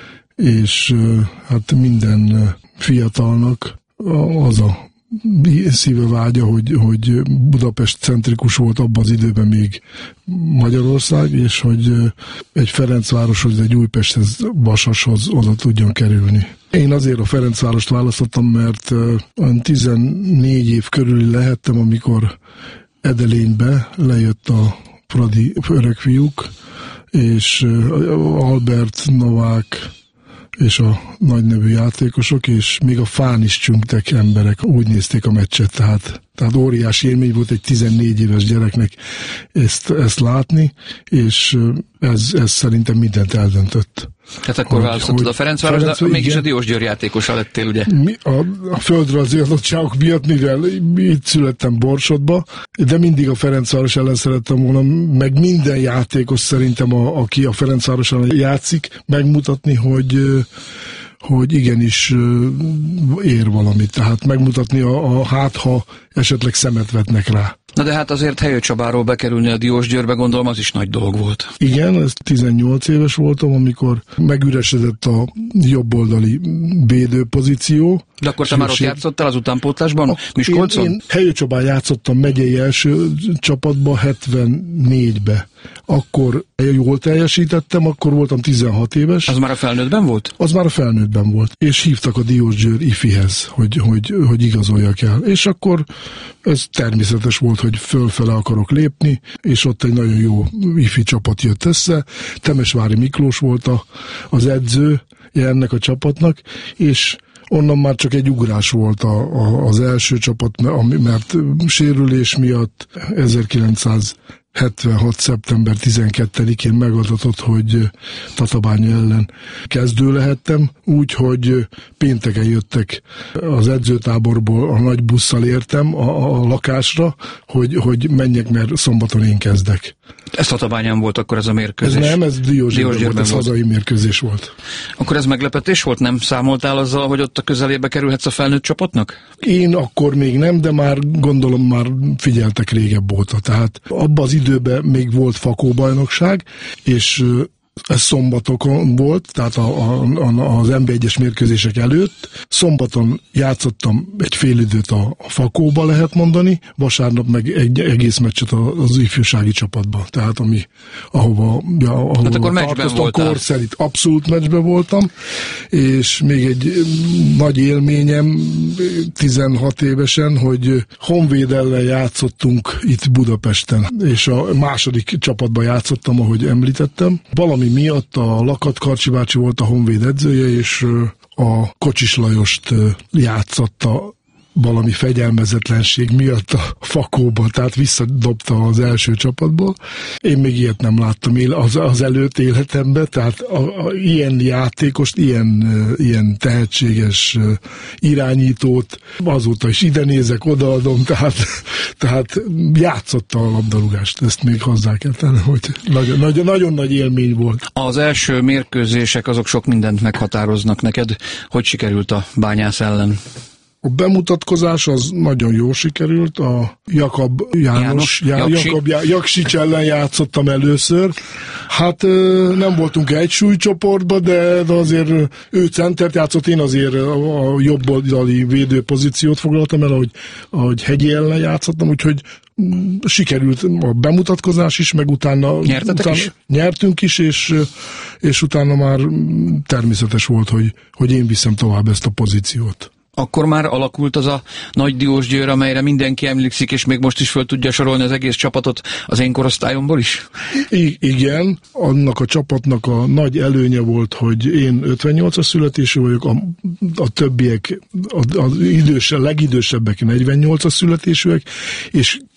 és hát minden fiatalnak az a szíve vágya, hogy, hogy Budapest centrikus volt abban az időben még Magyarország, és hogy egy Ferencvároshoz, egy Újpesthez, Vasashoz oda tudjon kerülni. Én azért a Ferencvárost választottam, mert olyan tizennégy év körül lehettem, amikor Edelénybe lejött a Fradi öregfiúk, és Albert, Novák és a nagynevű játékosok, és még a fán is csüngtek emberek, úgy nézték a meccset, tehát, tehát óriási élmény volt egy tizennégy éves gyereknek ezt, ezt látni, és ez, ez szerintem mindent eldöntött. Tehát akkor választottad a Ferencváros, Ferenc, de mégis igen. A Diósgyőr játékosa lettél, ugye? Mi, a, a földrajzi adottságok miatt, mivel itt születtem Borsodba, de mindig a Ferencváros ellen szerettem volna, meg minden játékos szerintem, a, aki a Ferencváros ellen játszik, megmutatni, hogy hogy igenis ér valamit. Tehát megmutatni a, a hát, ha esetleg szemet vetnek rá. Na de hát azért Helyő Csabáról bekerülni a Diósgyőrbe, gondolom, az is nagy dolog volt. Igen, ez tizennyolc éves voltam, amikor megüresedett a jobboldali védőpozíció. De akkor te már ott játszottál az utánpótlásban, Miskolcon? Én, én Helyő Csabán játszottam megyei első csapatba hetvennégybe. Akkor jól teljesítettem, akkor voltam tizenhat éves. Az már a felnőttben volt? Az már a felnőttben volt. És hívtak a Diósgyőr ifihez, hogy, hogy, hogy igazoljak el. És akkor ez természetes volt, hogy fölfele akarok lépni, és ott egy nagyon jó ifi csapat jött össze. Temesvári Miklós volt a, az edző ennek a csapatnak, és onnan már csak egy ugrás volt a, a, az első csapat, mert sérülés miatt ezerkilencszázhetvenhat. szeptember tizenkettedikén megadatott, hogy Tatabánya ellen kezdő lehettem, úgyhogy pénteken jöttek az edzőtáborból, a nagy busszal értem a, a lakásra, hogy, hogy menjek, mert szombaton én kezdek. Ez Tatabányán volt akkor ez a mérkőzés? Ez nem, ez Diósgyőrben volt, ez hazai mérkőzés volt. Akkor ez meglepetés volt? Nem számoltál azzal, hogy ott a közelébe kerülhetsz a felnőtt csapatnak? Én akkor még nem, de már gondolom már figyeltek régebb óta. Tehát abban az időben még volt fakóbajnokság, és ez szombatokon volt, tehát a, a, a, az em bé egyes mérkőzések előtt. Szombaton játszottam egy fél időt a, a Fakóba, lehet mondani, vasárnap meg egy egész meccset az ifjúsági csapatban. Tehát ami, ahova, ja, ahova hát akkor tartoztam, korszerint abszolút meccsben voltam, és még egy nagy élményem tizenhat évesen, hogy Honvéd ellen játszottunk itt Budapesten, és a második csapatban játszottam, ahogy említettem. Valami miatt a Lakat Karcsi bácsi volt a Honvéd edzője, és a Kocsis Lajost játszotta valami fegyelmezetlenség miatt a Fakóba, tehát visszadobta az első csapatból. Én még ilyet nem láttam él, az, az előtt életemben, tehát a, a, ilyen játékost, ilyen, ilyen tehetséges irányítót, azóta is ide nézek, odaadom, tehát, tehát játszotta a labdarúgást, ezt még hozzá kell tenni, hogy nagyon, nagyon, nagyon nagy élmény volt. Az első mérkőzések azok sok mindent meghatároznak neked. Hogy sikerült a Bányász ellen? A bemutatkozás az nagyon jól sikerült, a Jakab János, János Já, Jakab Já, Jaksics ellen játszottam először. Hát nem voltunk egy súlycsoportban, de, de azért ő centert játszott, én azért a jobb oldali védőpozíciót foglaltam el, ahogy, ahogy Hegyi ellen játszottam, úgyhogy sikerült a bemutatkozás is, meg utána, utána is? nyertünk is, és, és utána már természetes volt, hogy, hogy én viszem tovább ezt a pozíciót. Akkor már alakult az a nagy Diósgyőr, amelyre mindenki emlékszik, és még most is föl tudja sorolni az egész csapatot az én korosztályomból is? I- igen, annak a csapatnak a nagy előnye volt, hogy én ötvennyolcas születésű vagyok, a, a többiek, az idősebb, legidősebbek negyvennyolcas születésűek, és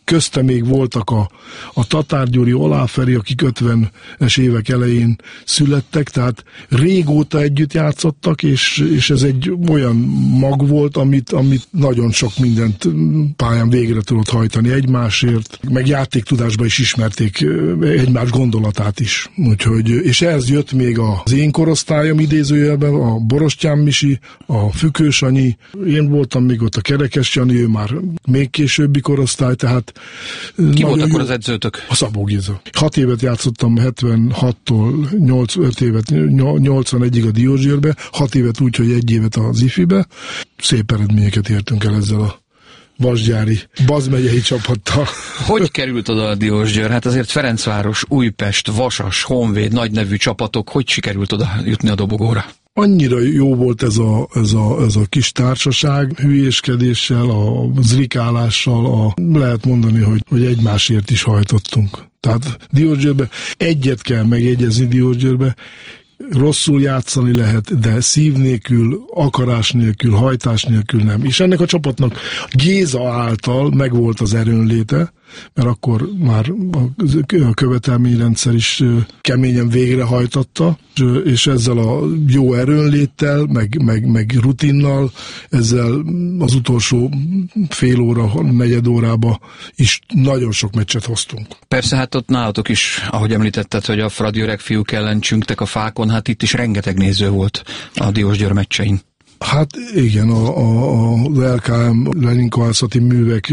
közte még voltak a, a Tatár Gyuri, Oláferi, akik ötvenes évek elején születtek, tehát régóta együtt játszottak, és, és ez egy olyan mag volt, amit, amit nagyon sok mindent pályán végre tudott hajtani egymásért, meg játéktudásban is ismerték egymás gondolatát is. Úgyhogy, és ehhez jött még az én korosztályom idézőjelben, a Borostyán Misi, a Fükős Anyi, én voltam még ott a Kerekes Jani, ő már még későbbi korosztály, tehát... Ki volt akkor az edzőtök? A Szabó Géza. Hat évet játszottam hetvenhattól nyolc, öt évet, nyolcvanegyig a Diósgyőrbe, hat évet úgy, hogy egy évet az ifibe. Szép eredményeket értünk el ezzel a vasgyári, bazmegyei csapattal. Hogy került oda a Diósgyőr? Hát azért Ferencváros, Újpest, Vasas, Honvéd, nagynevű csapatok, hogy sikerült oda jutni a dobogóra? Annyira jó volt ez a, ez a, ez a kis társaság, hülyéskedéssel, a zrikálással, a, lehet mondani, hogy, hogy egymásért is hajtottunk. Tehát Diósgyőrbe egyet kell megjegyezni Diósgyőrbe, rosszul játszani lehet, de szív nélkül, akarás nélkül, hajtás nélkül nem. És ennek a csapatnak Géza által megvolt az erőnléte, mert akkor már a követelményrendszer is keményen végrehajtotta, és ezzel a jó erőnléttel, meg, meg, meg rutinnal, ezzel az utolsó fél óra, negyed órába is nagyon sok meccset hoztunk. Persze, hát ott nálatok is, ahogy említetted, hogy a Fradi öreg fiúk ellen csüngtek a fákon, hát itt is rengeteg néző volt a Diósgyőr meccsein. Hát igen, a, a, az el ká em Leninkovászati művek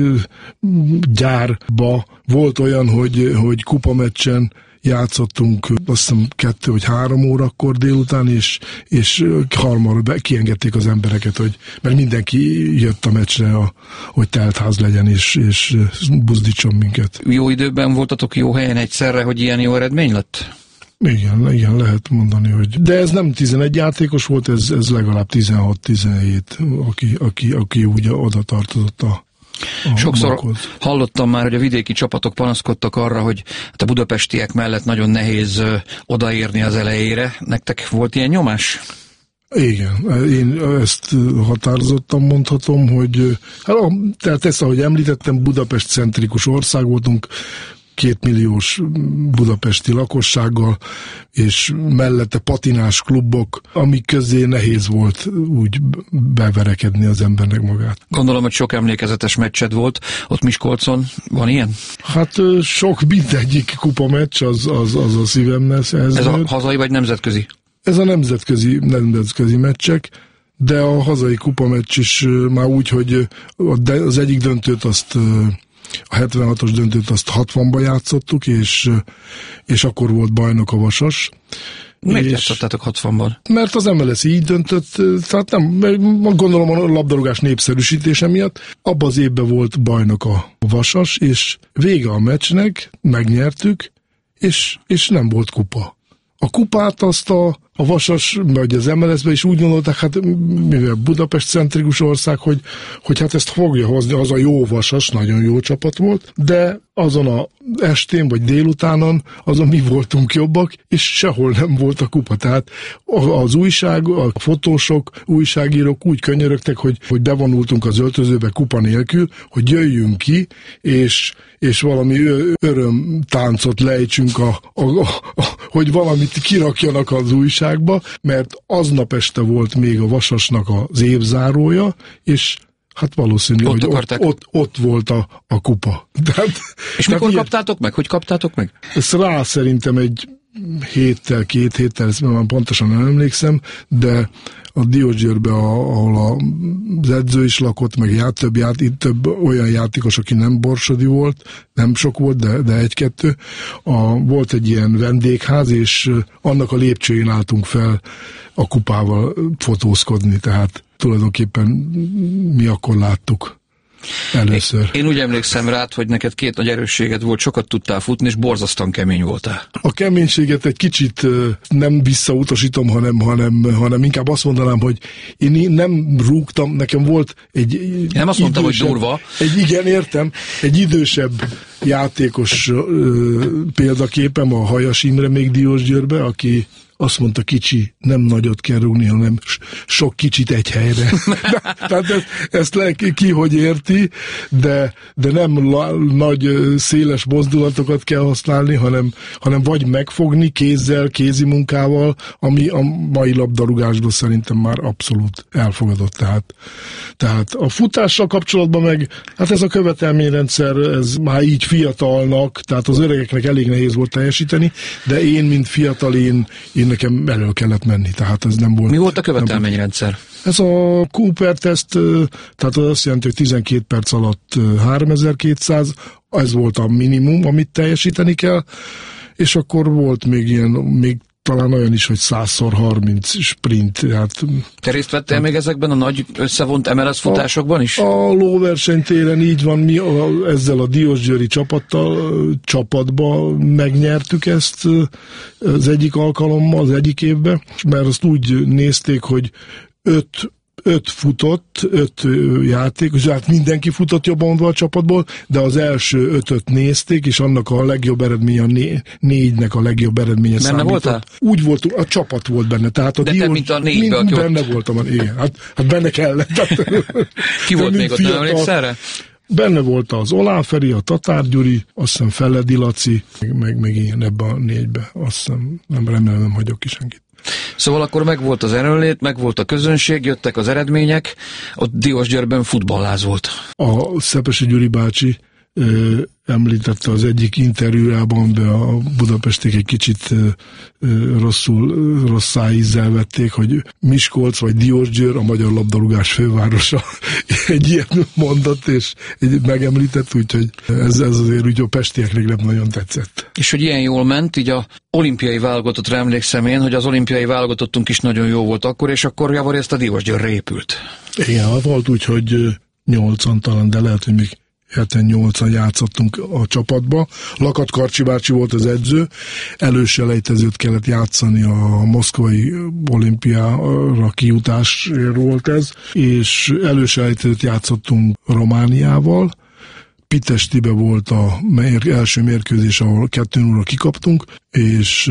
gyárba volt olyan, hogy, hogy kupameccsen játszottunk, azt hiszem kettő vagy három órakor délután, és, és harmadra kiengedték az embereket, hogy, mert mindenki jött a meccsre, a, hogy teltház legyen, és, és buzdítson minket. Jó időben voltatok jó helyen egyszerre, hogy ilyen jó eredmény lett? Igen, igen, lehet mondani, hogy... De ez nem tizenegy játékos volt, ez, ez legalább tizenhat-tizenhét, aki, aki, aki ugye oda tartozott a, a Sokszor maghoz. Hallottam már, hogy a vidéki csapatok panaszkodtak arra, hogy hát a budapestiek mellett nagyon nehéz odaérni az elejére. Nektek volt ilyen nyomás? Igen, én ezt határozottan mondhatom, hogy hát, tehát ezt, ahogy említettem, Budapest-centrikus ország voltunk, kétmilliós budapesti lakossággal, és mellette patinás klubok, amik közé nehéz volt úgy beverekedni az embernek magát. Gondolom, hogy sok emlékezetes meccsed volt. Ott Miskolcon van ilyen? Hát sok, mindegyik kupameccs, az, az, az a szívemmel szerződött. Ez a hazai vagy nemzetközi? Ez a nemzetközi, nemzetközi meccsek, de a hazai kupameccs is már úgy, hogy az egyik döntőt azt... A hetvenhatos döntőt azt hatvanban játszottuk, és, és akkor volt bajnok a Vasas. Miért játszottátok hatvanban? Mert az em el es így döntött, tehát nem, gondolom a labdarúgás népszerűsítése miatt. Abban az évben volt bajnok a Vasas, és vége a meccsnek, megnyertük, és, és nem volt kupa. A kupát azt a, a Vasas, vagy az em el es-ben is úgy gondolták, hát mivel Budapest-centrikus ország, hogy, hogy hát ezt fogja hozni, az a jó Vasas, nagyon jó csapat volt, de azon a estén, vagy délutánon, azon mi voltunk jobbak, és sehol nem volt a kupa. Tehát az újság, a fotósok, újságírók úgy könyörögtek, hogy, hogy bevonultunk az öltözőbe kupa nélkül, hogy jöjjünk ki, és, és valami örömtáncot lejtsünk, a, a, a, a, hogy valamit kirakjanak az újságba, mert aznap este volt még a Vasasnak az évzárója, és hát valószínű, ott hogy ott, ott, ott volt a, a kupa. Tehát, és mikor ilyen, kaptátok meg? Hogy kaptátok meg? Ez rá szerintem egy héttel, két héttel, ezt már pontosan nem emlékszem, de a Diósgyőrbe, ahol az edző is lakott, meg ját, több, ját, itt több olyan játékos, aki nem borsodi volt, nem sok volt, de, de egy-kettő. A, volt egy ilyen vendégház, és annak a lépcsőjén álltunk fel a kupával fotózkodni, tehát tulajdonképpen mi akkor láttuk először. Én, én úgy emlékszem rád, hogy neked két nagy erősséged volt, sokat tudtál futni, és borzasztóan kemény voltál. A keménységet egy kicsit nem visszautasítom, hanem, hanem, hanem inkább azt mondanám, hogy én nem rúgtam, nekem volt egy... Nem azt mondtam, hogy durva. Egy, igen, értem, egy idősebb játékos ö, példaképem, a Hajas Imre még Diósgyőrbe, aki azt mondta kicsi, nem nagyot kell rúgni, hanem sok kicsit egy helyre. Tehát ezt, ezt le, ki hogy érti, de, de nem la, nagy, széles mozdulatokat kell használni, hanem, hanem vagy megfogni kézzel, kézi munkával, ami a mai labdarúgásban szerintem már abszolút elfogadott. Tehát, tehát a futással kapcsolatban meg, hát ez a követelményrendszer, ez már így fiatalnak, tehát az öregeknek elég nehéz volt teljesíteni, de én, mint fiatal, én, én nekem elő kellett menni, tehát ez nem volt. Mi volt a követelményrendszer? Ez a Cooper teszt, tehát az azt jelenti, hogy tizenkét perc alatt háromezer-kétszáz, ez volt a minimum, amit teljesíteni kell, és akkor volt még ilyen, még talán olyan is, hogy százszor harminc sprint. Hát, Te részt vettél hát, még ezekben a nagy összevont em el es futásokban is? A, a lóversenytéren így van, mi a, ezzel a Diósgyőri csapattal, csapatba megnyertük ezt az egyik alkalommal, az egyik évben, mert azt úgy nézték, hogy öt öt futott, öt játékos, hát mindenki futott jobban mondva a csapatból, de az első ötöt nézték, és annak a legjobb eredménye, a né, négynek a legjobb eredménye benne számított. Voltál? Úgy volt, a csapat volt benne. Tehát a de Diós, te, mint a négybe, aki benne ott... voltam, igen. Hát, hát benne kellett. Ki volt még ott, nem emlékszel erre? Benne volt az Olán Feri, a Tatár Gyuri, azt hiszem Feledi Laci, meg, meg, meg ilyen ebbe a négybe. Azt hiszem, nem remélem, nem hagyok ki senkit. Szóval akkor megvolt az erőnlét, megvolt a közönség, jöttek az eredmények, ott Diósgyőrben futballáz volt. A Szepesi Gyuri bácsi ö, említette az egyik interjújában, de a budapestiek egy kicsit ö, ö, rosszul, rosszá ízzel vették, hogy Miskolc vagy Diósgyőr a magyar labdarúgás fővárosa. Egy ilyen mondott, és egy megemlített, úgyhogy ez, ez azért úgy a pestieknek nem nagyon tetszett. És hogy ilyen jól ment, így a olimpiai válogatottra emlékszem én, hogy az olimpiai válogatottunk is nagyon jó volt akkor, és akkor javarészt a Diósgyőrre épült. Igen, volt úgy, hogy nyolcan talán, de lehet, hogy még hetvennyolcan játszottunk a csapatba. Lakat Karcsi bácsi volt az edző, előselejtezőt kellett játszani, a moszkvai olimpiára kijutásért volt ez, és előselejtezőt játszottunk Romániával. Pitestibe volt a mér, első mérkőzés, ahol kettő nulla kikaptunk, és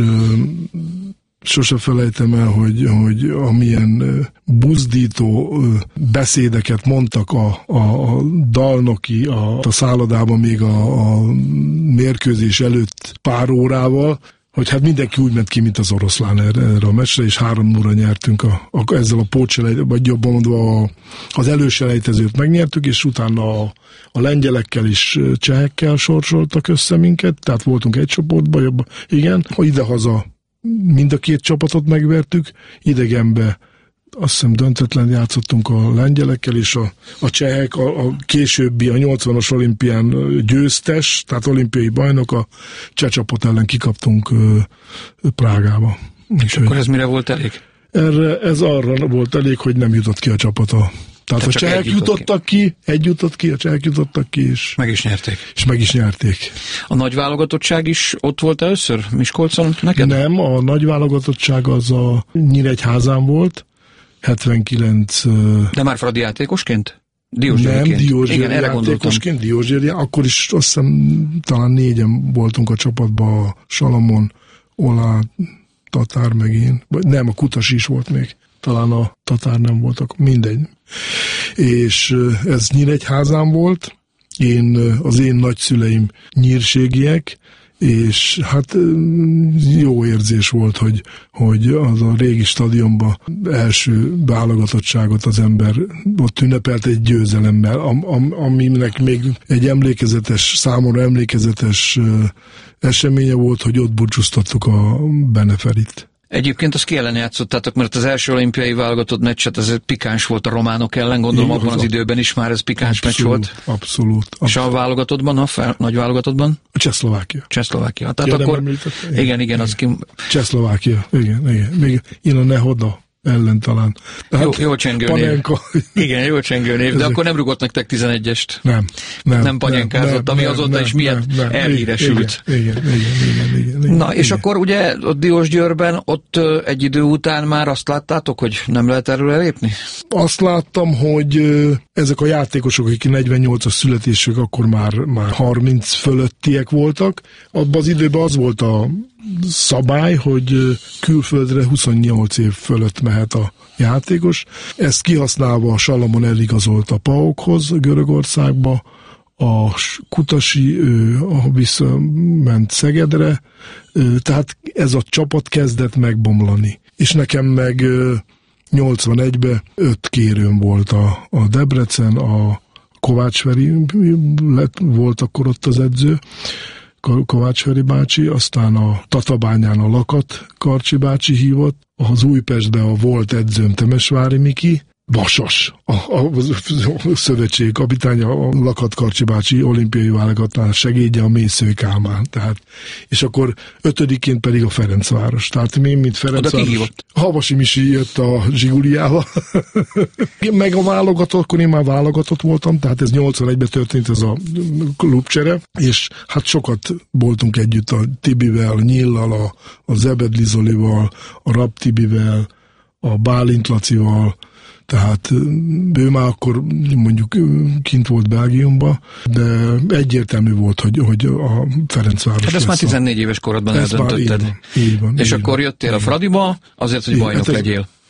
sose felejtem el, hogy, hogy amilyen buzdító beszédeket mondtak a, a, a dalnoki a, a szállodában még a, a mérkőzés előtt pár órával, hogy hát mindenki úgy ment ki, mint az oroszlán erre, erre a meccsre, és három nulla nyertünk a, a, ezzel a pótselejtezőt, vagy jobban mondva a, az előselejtezőt megnyertük, és utána a, a lengyelekkel és csehekkel sorsoltak össze minket, tehát voltunk egy csoportban, jobban, igen, ha idehaza mind a két csapatot megvertük, idegenbe azt hiszem döntetlen játszottunk a lengyelekkel, és a, a csehek, a, a későbbi, a nyolcvanas olimpián győztes, tehát olimpiai bajnok, a cseh csapat ellen kikaptunk ö, ö, Prágába. És akkor ez mire volt elég? Erre, ez arra volt elég, hogy nem jutott ki a csapata. Tehát Te a csehek jutottak ki. ki, egy jutott ki, a csehek jutottak ki, és meg is nyerték. És meg is nyerték. A nagy válogatottság is ott volt először Miskolcon neked? Nem, a nagy válogatottság az a Nyíregyházán volt, hetvenkilenc... De már Fradi játékosként? Nem, Diósgyőri játékosként, Diósgyőri, akkor is azt hiszem talán négyen voltunk a csapatban, a Salamon, Olá, Tatár meg én, nem, a Kutas is volt még. Talán a Tatár nem voltak, mindegy. És ez Nyíregyházán volt, én, az én nagyszüleim nyírségiek, és hát jó érzés volt, hogy, hogy az a régi stadionban első válogatottságot az ember ott ünnepelt egy győzelemmel, am, am, aminek még egy emlékezetes, számomra emlékezetes eseménye volt, hogy ott búcsúztattuk a Beneferit. Egyébként azt ki ellen játszottátok, mert az első olimpiai válogatott meccset, ez pikáns volt a románok ellen, gondolom abban az, az időben is már ez pikáns abszolút, meccs volt. Abszolút. abszolút. És a válogatottban, a fel, nagy válogatottban? A Csehszlovákia. Csehszlovákia. Tehát ja, akkor... Igen, igen, igen, igen, az ki... Csehszlovákia, igen, igen. Még én a Nehoda ellen talán. Jó, jó csengő Panenka. név. Igen, jó csengő név, de Ezek... akkor nem rugott nektek tizenegyest. Nem. Nem, nem panenkázott, ami nem, azóta nem, is milyen nem, nem, elhíresült. Igen, igen, igen, igen, igen, igen. Na, és igen. Akkor ugye ott Diósgyőrben, ott egy idő után már azt láttátok, hogy nem lehet erről elépni? Azt láttam, hogy ezek a játékosok, akik negyvennyolcas születésük, akkor már, már harminc fölöttiek voltak. Abban az időben az volt a szabály, hogy külföldre huszonnyolc év fölött mehet a játékos. Ezt kihasználva a Salamon eligazolt a PAOK-hoz Görögországba, a Kutasi ő, visszament Szegedre, tehát ez a csapat kezdett megbomlani. És nekem meg nyolcvanegyben öt kérőm volt a, a Debrecen, a Kovácsferi lett, volt akkor ott az edző, Kovácsferi bácsi, aztán a Tatabányán a Lakat Karcsi bácsi hívott, az Újpestben a volt edzőm Temesvári Miki, Vasas, a, a, a szövetségi kapitánya, a Lakat Karcsi bácsi olimpiai válogatás segédje, a Mésző Kálmán. Tehát, és akkor ötödiként pedig a Ferencváros. Tehát én, mint Ferencváros. Havasi Misi jött a Zsiguliával. Meg a válogatott, akkor én már válogatott voltam, tehát ez nyolcvanegyben történt ez a klubcsere, és hát sokat voltunk együtt a Tibivel, a Nyillal, a, a Zebedli Zolival, a Rapp Tibivel, a Bálint Lacival, tehát ő már akkor mondjuk kint volt Belgiumban, de egyértelmű volt, hogy, hogy a Ferencváros. Hát ezt már tizennégy éves korodban eldöntötted. Így van, így van, és így akkor van, jöttél így a Fradiba azért, hogy bajnok hát legyél.